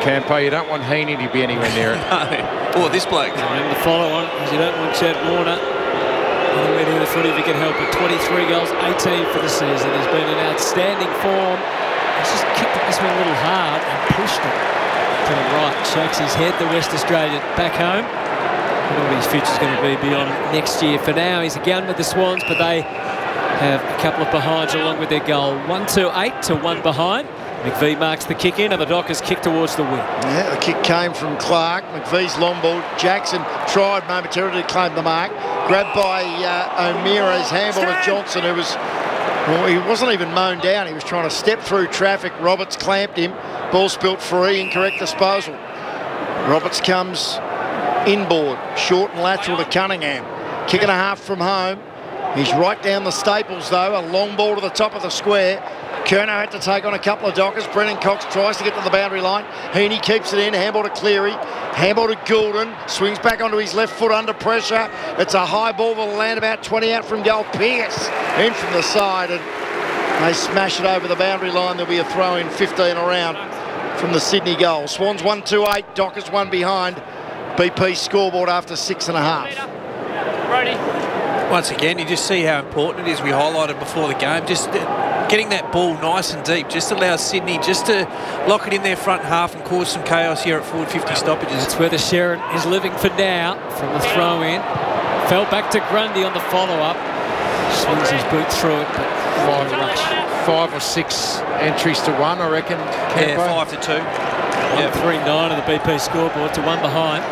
Campo. You don't want Heaney to be anywhere near it. no. Or this bloke. And the follow-on, because you don't want Chad Warner anywhere near the footy if you can help it. twenty-three goals, eighteen for the season. He's been in outstanding form. He's just kicked this one a little hard and pushed it to the right. Shakes his head, the West Australian back home. I don't know what his future's going to be beyond next year. For now, he's a gun with the Swans, but they have a couple of behinds along with their goal. One to eight to one behind. McVee marks the kick in, and the Dockers kick towards the win. Yeah, the kick came from Clark. McVee's long ball. Jackson tried momentarily to claim the mark. Grabbed by uh, O'Meara's handball to Johnson, who was, well, he wasn't even mown down. He was trying to step through traffic. Roberts clamped him. Ball spilt free. Incorrect disposal. Roberts comes inboard. Short and lateral to Cunningham. Kick and a half from home. He's right down the staples, though. A long ball to the top of the square. Curnow had to take on a couple of Dockers. Brennan Cox tries to get to the boundary line. Heaney keeps it in. Handball to Cleary. Handball to Goulden. Swings back onto his left foot under pressure. It's a high ball will land about twenty out from goal. Pierce in from the side, and they smash it over the boundary line. There'll be a throw in fifteen around from the Sydney goal. Swans one two eight. Dockers one behind. B P scoreboard after six and a half. Ready. Once again, you just see how important it is. We highlighted before the game. Just getting that ball nice and deep just allows Sydney just to lock it in their front half and cause some chaos here at forward fifty stoppages. That's where the Sharon is living for now from the throw in. Fell back to Grundy on the follow-up. Swings his boot through it, but five, five or six entries to one, I reckon. Yeah, five to two. Yeah, three nine on the B P scoreboard to one behind.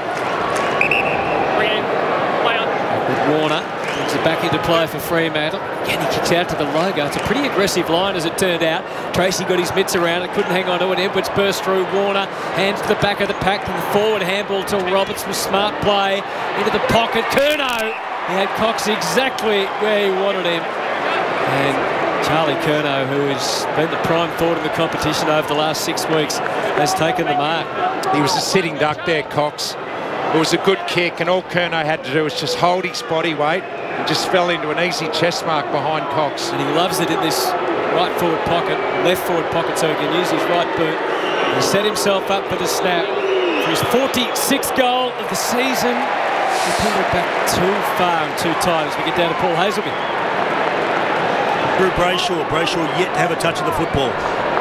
With Warner. Brings it back into play for Fremantle. Again, he kicks out to the logo. It's a pretty aggressive line as it turned out. Tracy got his mitts around it, couldn't hang on to it. Edwards burst through. Warner, hands to the back of the pack, to the forward handball to Roberts with smart play. Into the pocket. Curnow, he had Cox exactly where he wanted him. And Charlie Curnow, who has been the prime thought in the competition over the last six weeks, has taken the mark. He was a sitting duck there, Cox. It was a good kick, and all Curnow had to do was just hold his body weight and just fell into an easy chest mark behind Cox. And he loves it in this right forward pocket, left forward pocket, so he can use his right boot. He set himself up for the snap for his forty-sixth goal of the season. He pulled it back too far and too tight as we get down to Paul Hazelby. Drew Brayshaw. Brayshaw yet to have a touch of the football.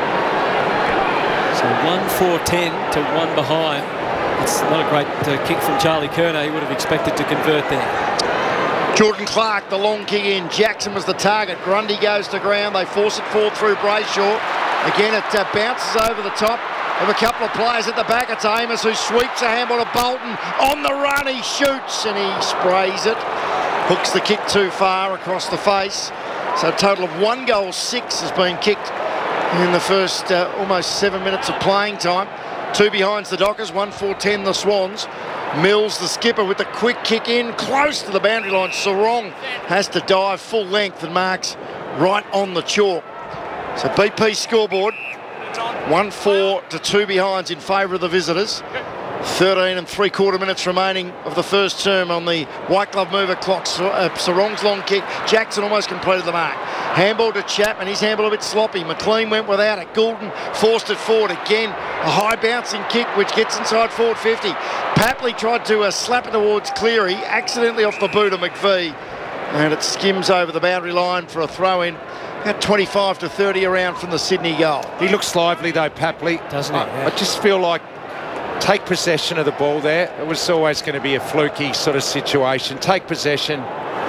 So one four ten to one behind. It's not a great uh, kick from Charlie Curnow. He would have expected to convert there. Jordan Clark, the long kick in. Jackson was the target. Grundy goes to ground. They force it forward through Brayshaw. Again, it uh, bounces over the top of a couple of players at the back. It's Amos who sweeps a handball to Bolton. On the run, he shoots and he sprays it. Hooks the kick too far across the face. So a total of one goal, six has been kicked in the first uh, almost seven minutes of playing time. Two behinds the Dockers, one four ten the Swans. Mills, the skipper, with the quick kick in, close to the boundary line. Sarong has to dive full length and marks right on the chalk. So B P scoreboard, one four to two behinds in favour of the visitors. thirteen and three quarter minutes remaining of the first term on the white glove mover clock. Uh, Sarong's long kick. Jackson almost completed the mark. Handball to Chapman. His handball a bit sloppy. McLean went without it. Goulden forced it forward again. A high bouncing kick which gets inside forward fifty. Papley tried to uh, slap it towards Cleary, accidentally off the boot of McVee, and it skims over the boundary line for a throw in. About twenty-five to thirty around from the Sydney goal. He looks lively though, Papley, doesn't he? Yeah. I just feel like take possession of the ball there. It was always going to be a fluky sort of situation. Take possession.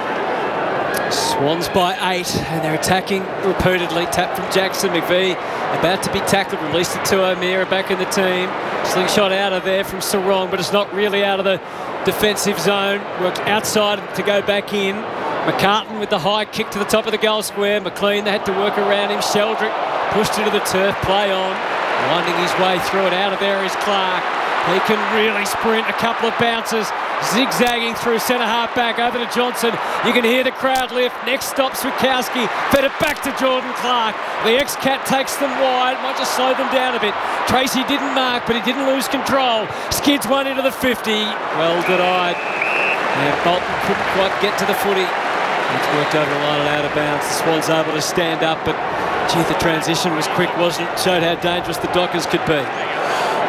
Swans by eight, and they're attacking repeatedly. Tap from Jackson. McVee about to be tackled. Released it to O'Meara back in the team. Slingshot out of there from Sarong, but it's not really out of the defensive zone. Worked outside to go back in. McCartan with the high kick to the top of the goal square. McLean, they had to work around him. Sheldrick pushed into the turf. Play on. Winding his way through it. Out of there is Clark. He can really sprint. A couple of bounces. Zigzagging through centre half back over to Johnson. You can hear the crowd lift. Next stop Switkowski. Fed it back to Jordan Clark. The ex-Cat takes them wide. Might just slow them down a bit. Tracy didn't mark, but he didn't lose control. Skids one into the fifty. Well denied. And Bolton couldn't quite get to the footy. It's worked over the line and out of bounds. The Swans able to stand up, but gee, the transition was quick, wasn't it? Showed how dangerous the Dockers could be.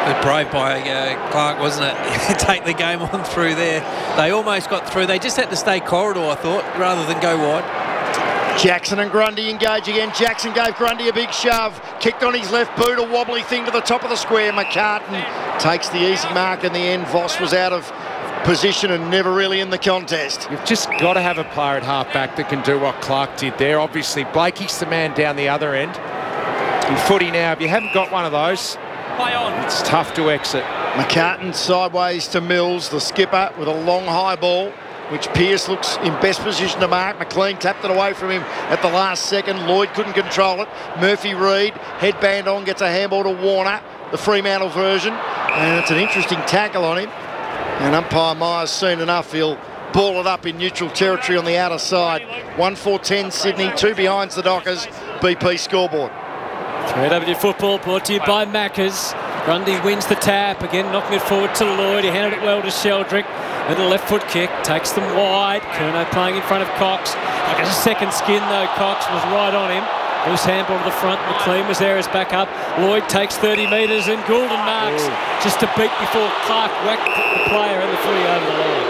The brave by uh, Clark, wasn't it? Take the game on through there. They almost got through. They just had to stay corridor, I thought, rather than go wide. Jackson and Grundy engage again. Jackson gave Grundy a big shove. Kicked on his left boot, a wobbly thing to the top of the square. McCartan takes the easy mark in the end. Voss was out of position and never really in the contest. You've just got to have a player at half-back that can do what Clark did there. Obviously, Blakey's the man down the other end. In footy now, if you haven't got one of those, Play on. it's tough to exit. McCartan sideways to Mills, the skipper, with a long high ball, which Pearce looks in best position to mark. McLean tapped it away from him at the last second. Lloyd couldn't control it. Murphy Reid, headband on, gets a handball to Warner, the Fremantle version. And it's an interesting tackle on him. And umpire Myers seen enough. He'll ball it up in neutral territory on the outer side. one four ten Sydney, two behind the Dockers. B P scoreboard. three A W football brought to you by Maccas. Grundy wins the tap, again knocking it forward to Lloyd. He handled it well to Sheldrick. With a left foot kick, takes them wide. Curnow playing in front of Cox. Like a second skin though, Cox was right on him. Loose handball to the front. McLean was there as backup. Lloyd takes thirty metres and Goulden marks Ooh. just to beat before Clark whacked the player and the footy over the line.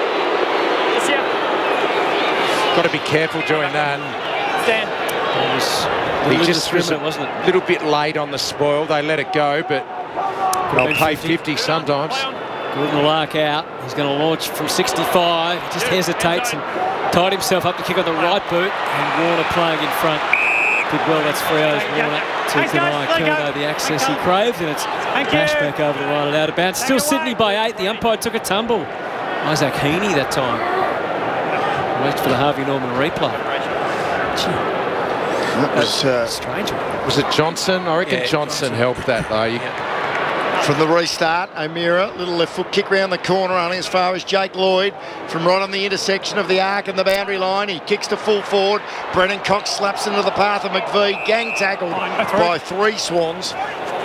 Got to be careful doing that. Stand. It was, he just was a wasn't it? little bit late on the spoil. They let it go, but they'll pay fifty sometimes. Goulden Lark out. He's going to launch from sixty-five. He just hesitates and tied himself up to kick on the right boot. And Warner playing in front. Did well. That's Freo's Warner to deny Curnow the access he craved. And it's bashed back over the line and out of bounds. Still Sydney by eight. The umpire took a tumble. Isaac Heaney that time. Wait for the Harvey Norman replay. Gee. That was uh, strange. Was it Johnson? I reckon Yeah, Johnson, Johnson helped that though. You, From the restart, O'Meara, little left foot kick round the corner, only as far as Jake Lloyd. From right on the intersection of the arc and the boundary line, he kicks to full forward. Brennan Cox slaps into the path of McVee. Gang tackled by three Swans.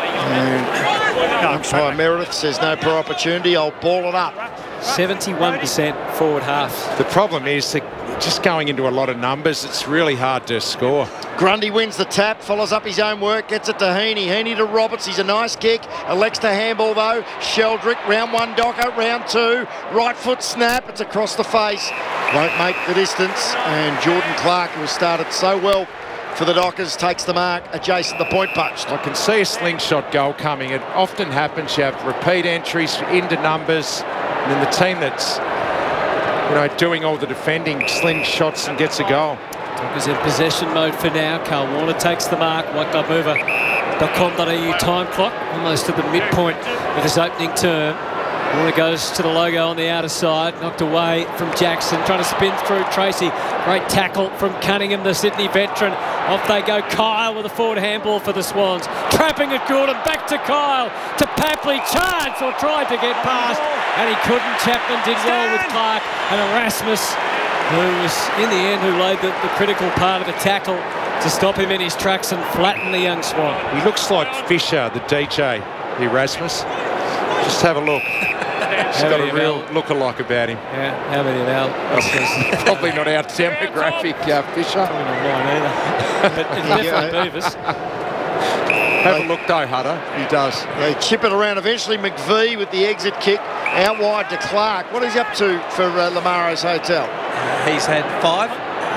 And umpire Meredith says no poor opportunity, I'll ball it up. seventy-one percent forward half. the problem is that just going into a lot of numbers, it's really hard to score. Grundy wins the tap, follows up his own work, gets it to Heaney. Heaney to Roberts, he's a nice kick. Elects to handball though. Sheldrick, round one Docker, round two. Right foot snap, it's across the face. Won't make the distance. And Jordan Clark, who has started so well for the Dockers, takes the mark adjacent the point post. I can see a slingshot goal coming. It often happens. You have repeat entries into numbers, and then the team that's you know doing all the defending slingshots and gets a goal. Dockers in possession mode for now. Carl Warner takes the mark. Wakabuva dot com dot a u time clock, almost at the midpoint of his opening term. Warner goes to the logo on the outer side, knocked away from Jackson, trying to spin through Tracy. Great tackle from Cunningham, the Sydney veteran. Off they go. Kyle with a forward handball for the Swans. Trapping at Gordon, back to Kyle, to Papley, charged or tried to get past, and he couldn't. Chapman did well with Clark, and Erasmus, who was in the end, who laid the, the critical part of the tackle to stop him in his tracks and flatten the young Swan. He looks like Fisher, the D J, Erasmus. Just have a look. He's got a real look-alike about him. Yeah, how many of Al? Probably not our demographic, uh, Fisher. Probably not mine either. But it's definitely Beavis. Have a look though, Hutter. He does. They chip it around. Eventually McVee with the exit kick out wide to Clark. What is he up to for uh, Lamaro's Hotel? Uh, he's had five.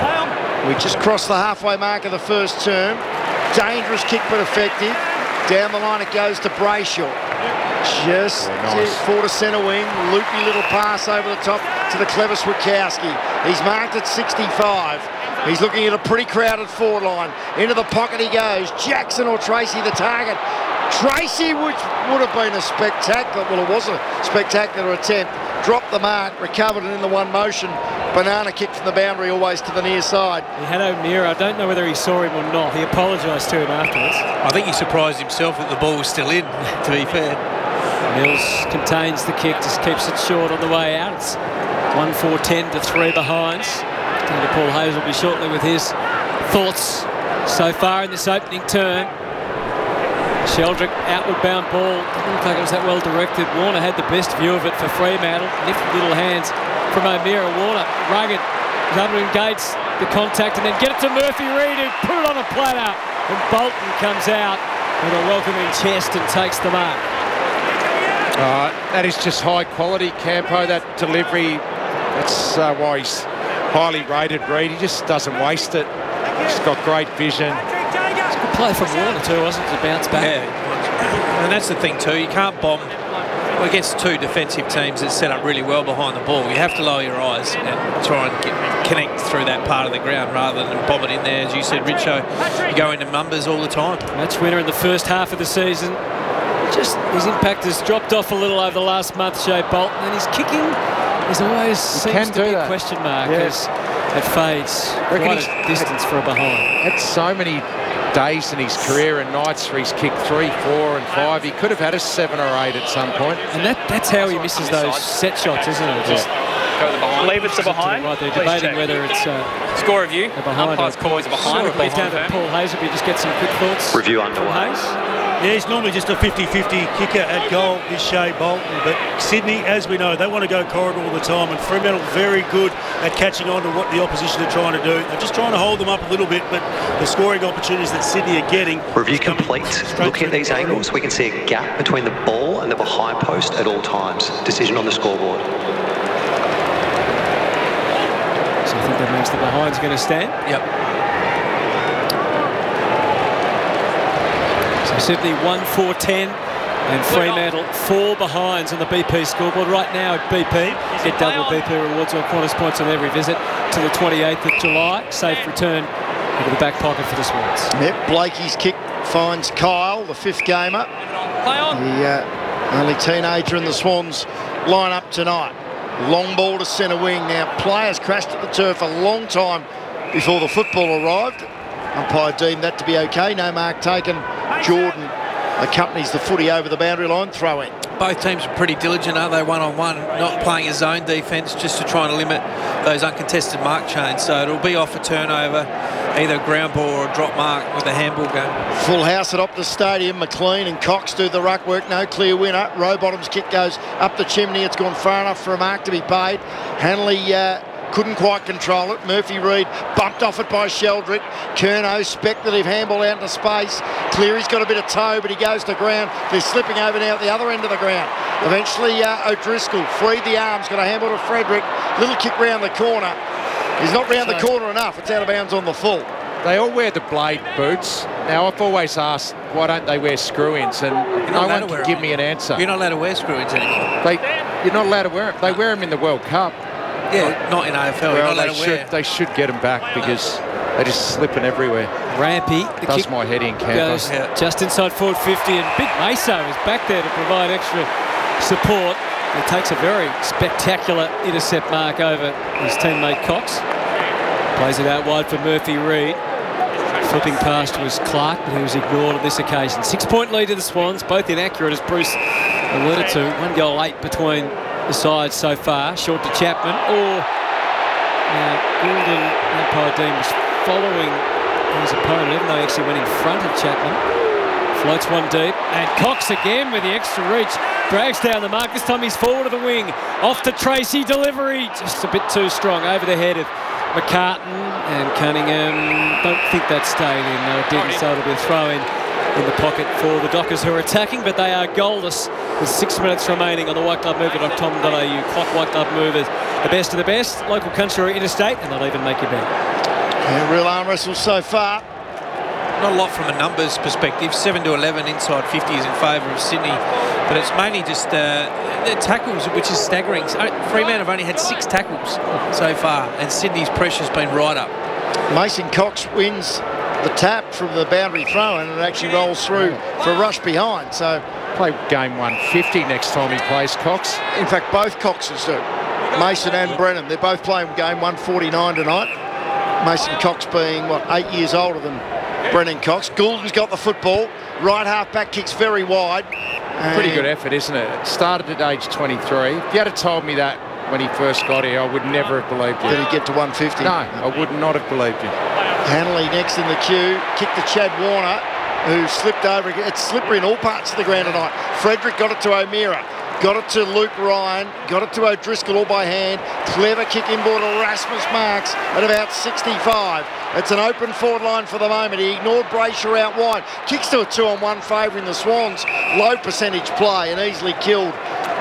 We just crossed the halfway mark of the first term. Dangerous kick but effective. Down the line it goes to Brayshaw. Just yeah, nice. Four to centre wing, loopy little pass over the top to the clever Switkowski. He's marked at sixty-five. He's looking at a pretty crowded forward line. Into the pocket he goes. Jackson or Tracy the target. Tracy, which would have been a spectacular, well it was a spectacular attempt, dropped the mark, recovered it in the one motion. Banana kick from the boundary always to the near side. He had O'Meara. I don't know whether he saw him or not. He apologised to him afterwards. I think he surprised himself that the ball was still in, to be fair. Mills contains the kick, just keeps it short on the way out. It's one four ten to three behinds. Paul Hayes will be shortly with his thoughts so far in this opening turn. Sheldrick, outward bound ball. Didn't look like it was that well directed. Warner had the best view of it for Fremantle. Nifty little hands from O'Meara. Warner, rugged, was able to engage the contact and then get it to Murphy Reid, who put it on a platter. And Bolton comes out with a welcoming chest and takes the mark. Uh, that is just high quality, Campo, that delivery. That's uh, why he's highly rated, Reid. He just doesn't waste it. He's got great vision. It's a good play from Warner too, wasn't it, to bounce back? Yeah, and that's the thing too. You can't bomb well, against two defensive teams that set up really well behind the ball. You have to lower your eyes and try and get, connect through that part of the ground rather than bomb it in there. As you said, Richo, you go into numbers all the time. Match winner in the first half of the season. Just his impact has dropped off a little over the last month, Shea Bolton, and his kicking is always he seems to be that. a question mark yes. as it fades quite a distance for a behind. Had so many days in his career and nights where he's kicked three, four and five. He could have had a seven or eight at some point. And that, that's how he misses those set shots, isn't it? Just go to the behind. Leave it to behind. Right, they're debating whether it's uh, score review. A behind Umpire's call is a behind. Sure, leave down to Paul Hasleby. Just get some quick thoughts. Review underway. Yeah, he's normally just a fifty fifty kicker at goal, is Shea Bolton. But Sydney, as we know, they want to go corridor all the time, and Fremantle very good at catching on to what the opposition are trying to do. They're just trying to hold them up a little bit, but the scoring opportunities that Sydney are getting. Review complete. Looking at these the angles, we can see a gap between the ball and the behind post at all times. Decision on the scoreboard. So I think that means the behind's going to stand. Yep. Sydney one four ten and Fremantle four behinds on the B P scoreboard. Right now at B P, get double B P rewards or Qantas points on every visit to the twenty-eighth of July. Safe return into the back pocket for the Swans. Yep, Blakey's kick finds Kyle, the fifth gamer. Play on. The uh, only teenager in the Swans line up tonight. Long ball to centre wing. Now, players crashed at the turf a long time before the football arrived. Umpire deemed that to be okay. No mark taken. Jordan accompanies the footy over the boundary line. Throw in. Both teams are pretty diligent, aren't they, one-on-one, not playing a zone defence just to try and limit those uncontested mark chains. So it'll be off a turnover, either a ground ball or a drop mark with a handball game. Full house at Optus Stadium. McLean and Cox do the ruck work. No clear winner. Rowbottom's kick goes up the chimney. It's gone far enough for a mark to be paid. Hanley uh, couldn't quite control it. Murphy Reid bumped off it by Sheldrick. Curnow, speculative handball out into space. Cleary's got a bit of toe, but he goes to ground. They're slipping over now at the other end of the ground. Eventually, uh, O'Driscoll freed the arms, got a handball to Frederick. Little kick round the corner. He's not round the corner enough. It's out of bounds on the full. They all wear the blade boots. Now, I've always asked, why don't they wear screw-ins? And no one can give me an answer. You're not allowed to wear screw-ins anymore. They, you're not allowed to wear them. They wear them in the World Cup. Yeah, not in A F L. Well, You're not allowed they to should, wear. they should get them back because they're just slipping everywhere. Rampy. The Does kick my head in, Campo. goes Yeah. just inside forward fifty, and Big Meso is back there to provide extra support. He takes a very spectacular intercept mark over his teammate Cox. Plays it out wide for Murphy Reid. Flipping past was Clark, but he was ignored on this occasion. Six-point lead to the Swans, both inaccurate as Bruce alluded to. One goal late between the sides so far. Short to Chapman, or now Goulden, umpire Dean was following his opponent, even though he actually went in front of Chapman. Floats one deep, and Cox again with the extra reach. Drags down the mark. This time he's forward of the wing. Off to Tracy, delivery. Just a bit too strong over the head of McCartan and Cunningham. Don't think that stayed in. No, it didn't, so it'll be a throw-in in the pocket for the Dockers, who are attacking, but they are goalless with six minutes remaining on the white glove mover dot com dot a u. Clock white glove movers, the best of the best, local, country or interstate, and they'll even make you bet. Yeah, real arm wrestle so far. Not a lot from a numbers perspective. seven to eleven inside fifty is in favour of Sydney, but it's mainly just uh, the tackles, which is staggering. Fremantle have only had six tackles so far, and Sydney's pressure's been right up. Mason Cox wins the tap from the boundary throw, and it actually rolls through for a rush behind. So play game one fifty next time he plays Cox. In fact, both Coxes do. Mason and Brennan, they're both playing game one forty-nine tonight. Mason Cox being, what, eight years older than Brennan Cox. Goulden's got the football. Right half-back kicks very wide. Pretty good effort, isn't it? It started at age twenty-three. If you had told me that when he first got here, I would never have believed you. Did he get to one fifty? No, I would not have believed you. Hanley next in the queue. Kick to Chad Warner, who slipped over. It's slippery in all parts of the ground tonight. Frederick got it to O'Meara. Got it to Luke Ryan. Got it to O'Driscoll all by hand. Clever kick inboard to Rasmus Marks at about sixty-five. It's an open forward line for the moment. He ignored Brayshaw out wide. Kicks to a two-on-one favouring the Swans. Low percentage play and easily killed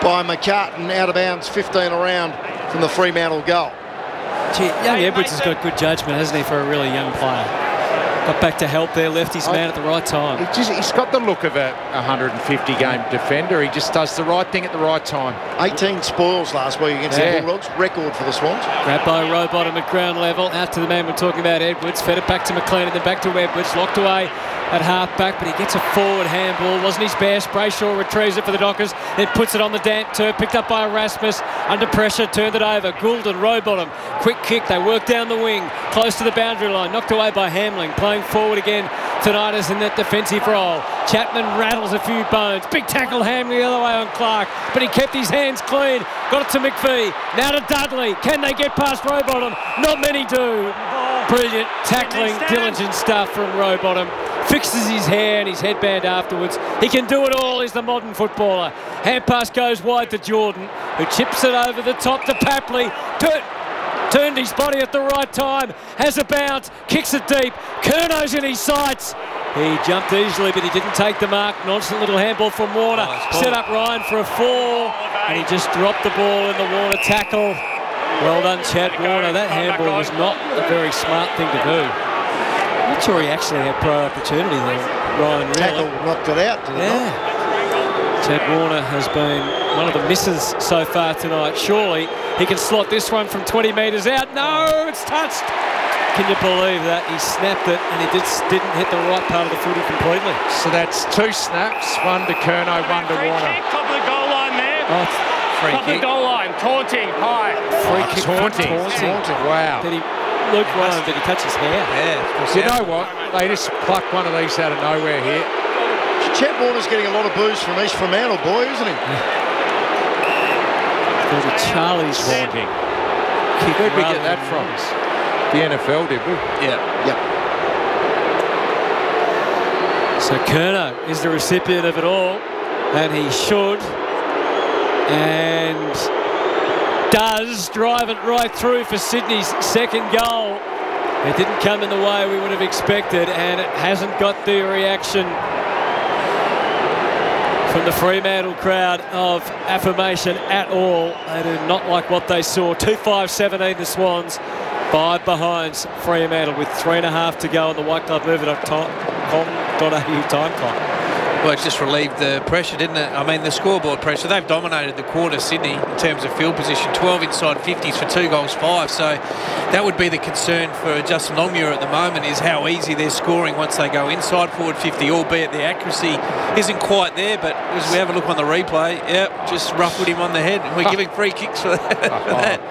by McCartan, out of bounds, fifteen around from the Fremantle goal. Gee, young Edwards has got good judgment, hasn't he, for a really young player? Got back to help there, left his man at the right time. He just, he's got the look of a one hundred fifty game defender. He just does the right thing at the right time. eighteen spoils last week against Yeah. the Bulldogs, record for the Swans. Grabbed by Rowbottom at ground level, out to the man we're talking about, Edwards. Fed it back to McLean and then back to Edwards. Locked away at half back, but he gets a forward handball. Wasn't his best. Brayshaw retrieves it for the Dockers, then puts it on the damp turf. Picked up by Erasmus. Under pressure, turned it over. Goulden, Rowbottom. Quick kick. They work down the wing, close to the boundary line. Knocked away by Hamling. Playing forward again tonight is in that defensive role. Chapman rattles a few bones. Big tackle Hamling the other way on Clark, but he kept his hands clean. Got it to McPhee. Now to Dudley. Can they get past Rowbottom? Not many do. Brilliant tackling, diligent stuff from Rowbottom. Fixes his hair and his headband afterwards. He can do it all. He's the modern footballer. Hand pass goes wide to Jordan, who chips it over the top to Papley. Tur- turned his body at the right time. Has a bounce. Kicks it deep. Curno's in his sights. He jumped easily, but he didn't take the mark. Nonchalant little handball from Warner. Set up Ryan for a fall, and he just dropped the ball in the Warner tackle. Well done, Chad Warner. That handball was not a very smart thing to do. I'm not sure he actually had pro opportunity there, Ryan. Really. Tackle knocked it out, did it Yeah. not? Chad Warner has been one of the misses so far tonight. Surely he can slot this one from twenty metres out. No, it's touched. Can you believe that? He snapped it and he did, didn't hit the right part of the footy completely. So that's two snaps, one to Curnow, one to Warner. Top of the goal line there. Oh, free Top of the kick. goal line. Taunting. High. Free kick for Taunting. taunting. Taunting. Wow. Did he, Luke Ryan, did he touch his hair? Yeah. You know what? They just pluck one of these out of nowhere here. Chet Warner's getting a lot of booze from East Fremantle, boy, isn't he? There's a Charlie's Taunting. kick. Where'd we rather get that than from? yours. The N F L, did we? Yeah. Yep. So Curnow is the recipient of it all, and he should, and does drive it right through for Sydney's second goal. It didn't come in the way we would have expected, and it hasn't got the reaction from the Fremantle crowd of affirmation at all. They do not like what they saw. two five seventeen the Swans, five behind Fremantle with three and a half to go on the white glove move dot com dot a u time clock. Well, it just relieved the pressure, didn't it? I mean, the scoreboard pressure. They've dominated the quarter, Sydney, in terms of field position. twelve inside fifties for two goals, five. So that would be the concern for Justin Longmuir at the moment, is how easy they're scoring once they go inside forward fifty, albeit the accuracy isn't quite there. But as we have a look on the replay, yep, just ruffled him on the head. And we're giving free kicks for that. for that.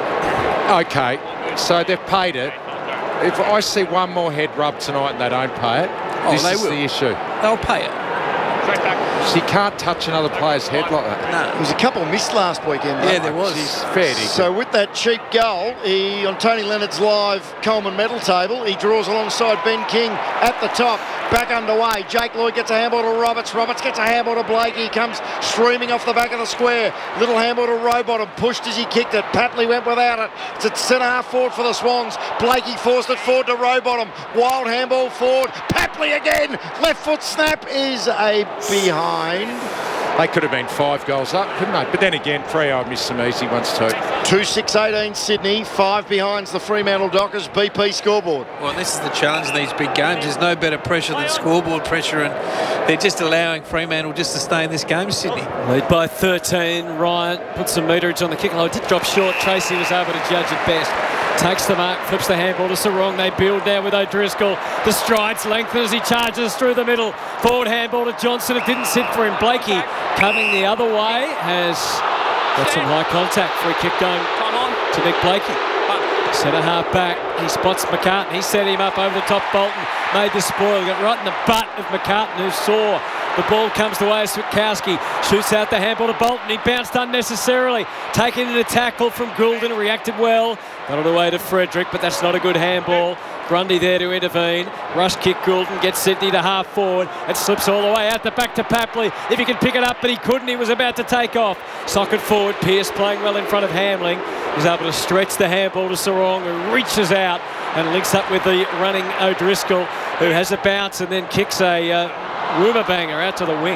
Okay, so they've paid it. If I see one more head rub tonight and they don't pay it, Oh, this they is will. the issue. They'll pay it. So you can't touch another player's head like that. No. There was a couple missed last weekend, though. Yeah, there was. He's fair dinkum. So with that cheap goal, he, on Tony Leonard's live Coleman medal table, he draws alongside Ben King at the top. Back underway. Jake Lloyd gets a handball to Roberts. Roberts gets a handball to Blakey. He comes streaming off the back of the square. Little handball to Rowbottom. Pushed as he kicked it. Patley went without it. It's a centre half forward for the Swans. Blakey forced it forward to Rowbottom. Wild handball forward. Patley again. Left foot snap is a behind. They could have been five goals up, couldn't they? But then again, Freo missed some easy ones too. two six eighteen Sydney, five behinds the Fremantle Dockers, B P scoreboard. Well, this is the challenge in these big games. There's no better pressure than scoreboard pressure, and they're just allowing Fremantle just to stay in this game, Sydney. Lead by thirteen. Ryan puts some meterage on the kick. Oh, it did drop short. Tracy was able to judge it best. Takes the mark, flips the handball to Sarong. They build now with O'Driscoll. The strides lengthen as he charges through the middle. Forward handball to Johnson. It didn't sit for him. Blakey coming the other way has got some high contact. Free kick going to Nick Blakey. Centre half back. He spots McCartan. He set him up over the top. Bolton made the spoil. Got right in the butt of McCartan, who saw the ball comes the way of Switkowski. Shoots out the handball to Bolton. He bounced unnecessarily. Taken in a tackle from Goulden. Reacted well. Got it away to Frederick, but that's not a good handball. Grundy there to intervene. Rush kick Goulden. Gets Sydney to half forward. It slips all the way out the back to Papley. If he could pick it up, but he couldn't. He was about to take off. Socket forward. Pearce playing well in front of Hamling. He's able to stretch the handball to Sarong, who reaches out and links up with the running O'Driscoll, who has a bounce and then kicks a uh, Rumer banger out to the wing.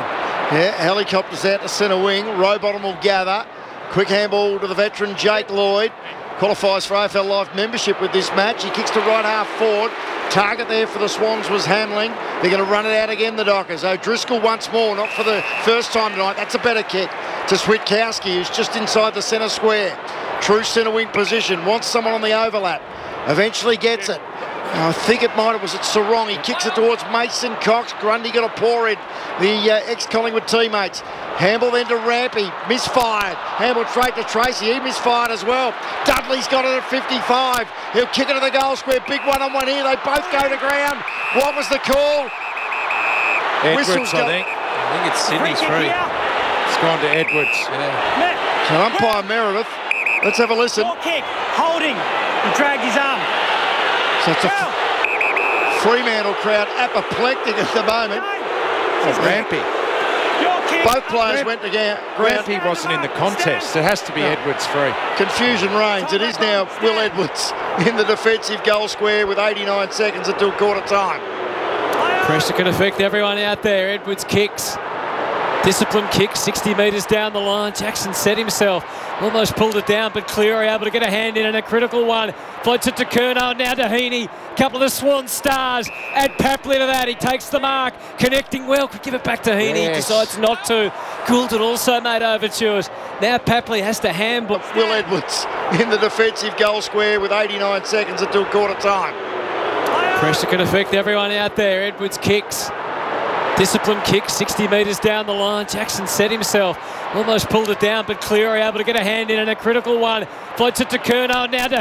Yeah, helicopters out to centre wing. Rowbottom will gather. Quick handball to the veteran Jake Lloyd. Qualifies for A F L Life membership with this match. He kicks to right half forward. Target there for the Swans was Hamling. They're going to run it out again, the Dockers. O'Driscoll once more, not for the first time tonight. That's a better kick to Switkowski, who's just inside the centre square. True centre wing position. Wants someone on the overlap. Eventually gets it. I think it might have was it Sarong. He kicks it towards Mason Cox. Grundy got a paw in. The uh, ex-Collingwood teammates. Hamble then to Rampy. Misfired. Hamble straight to Tracy. He misfired as well. Dudley's got it at fifty-five. He'll kick it to the goal square. Big one-on-one here. They both go to ground. What was the call? Edwards, Whistles I go- think. I think it's Sydney's free. It's gone to Edwards. Yeah. So umpire Meredith. Let's have a listen. Kick. Holding. He dragged his arm. So it's a f- Fremantle crowd apoplectic at the moment. Oh, Rampy. Both players went to ga- ground. Rampy wasn't in the contest. It has to be Edwards free. Confusion reigns. It is now Will Edwards in the defensive goal square with eighty-nine seconds until quarter time. Pressure can affect everyone out there. Edwards kicks. Discipline kick, sixty metres down the line. Jackson set himself. Almost pulled it down, but Cleary able to get a hand in and a critical one. Floats it to Curnow, now to Heaney. Couple of the Swan stars. Add Papley to that. He takes the mark. Connecting well. Could give it back to Heaney. Yes. Decides not to. Goulden also made overtures. Now Papley has to handball. Will Edwards in the defensive goal square with eighty-nine seconds until quarter time. Pressure can affect everyone out there. Edwards kicks. Discipline kick, sixty metres down the line. Jackson set himself. Almost pulled it down, but Cleary able to get a hand in and a critical one. Floats it to Curnow, now to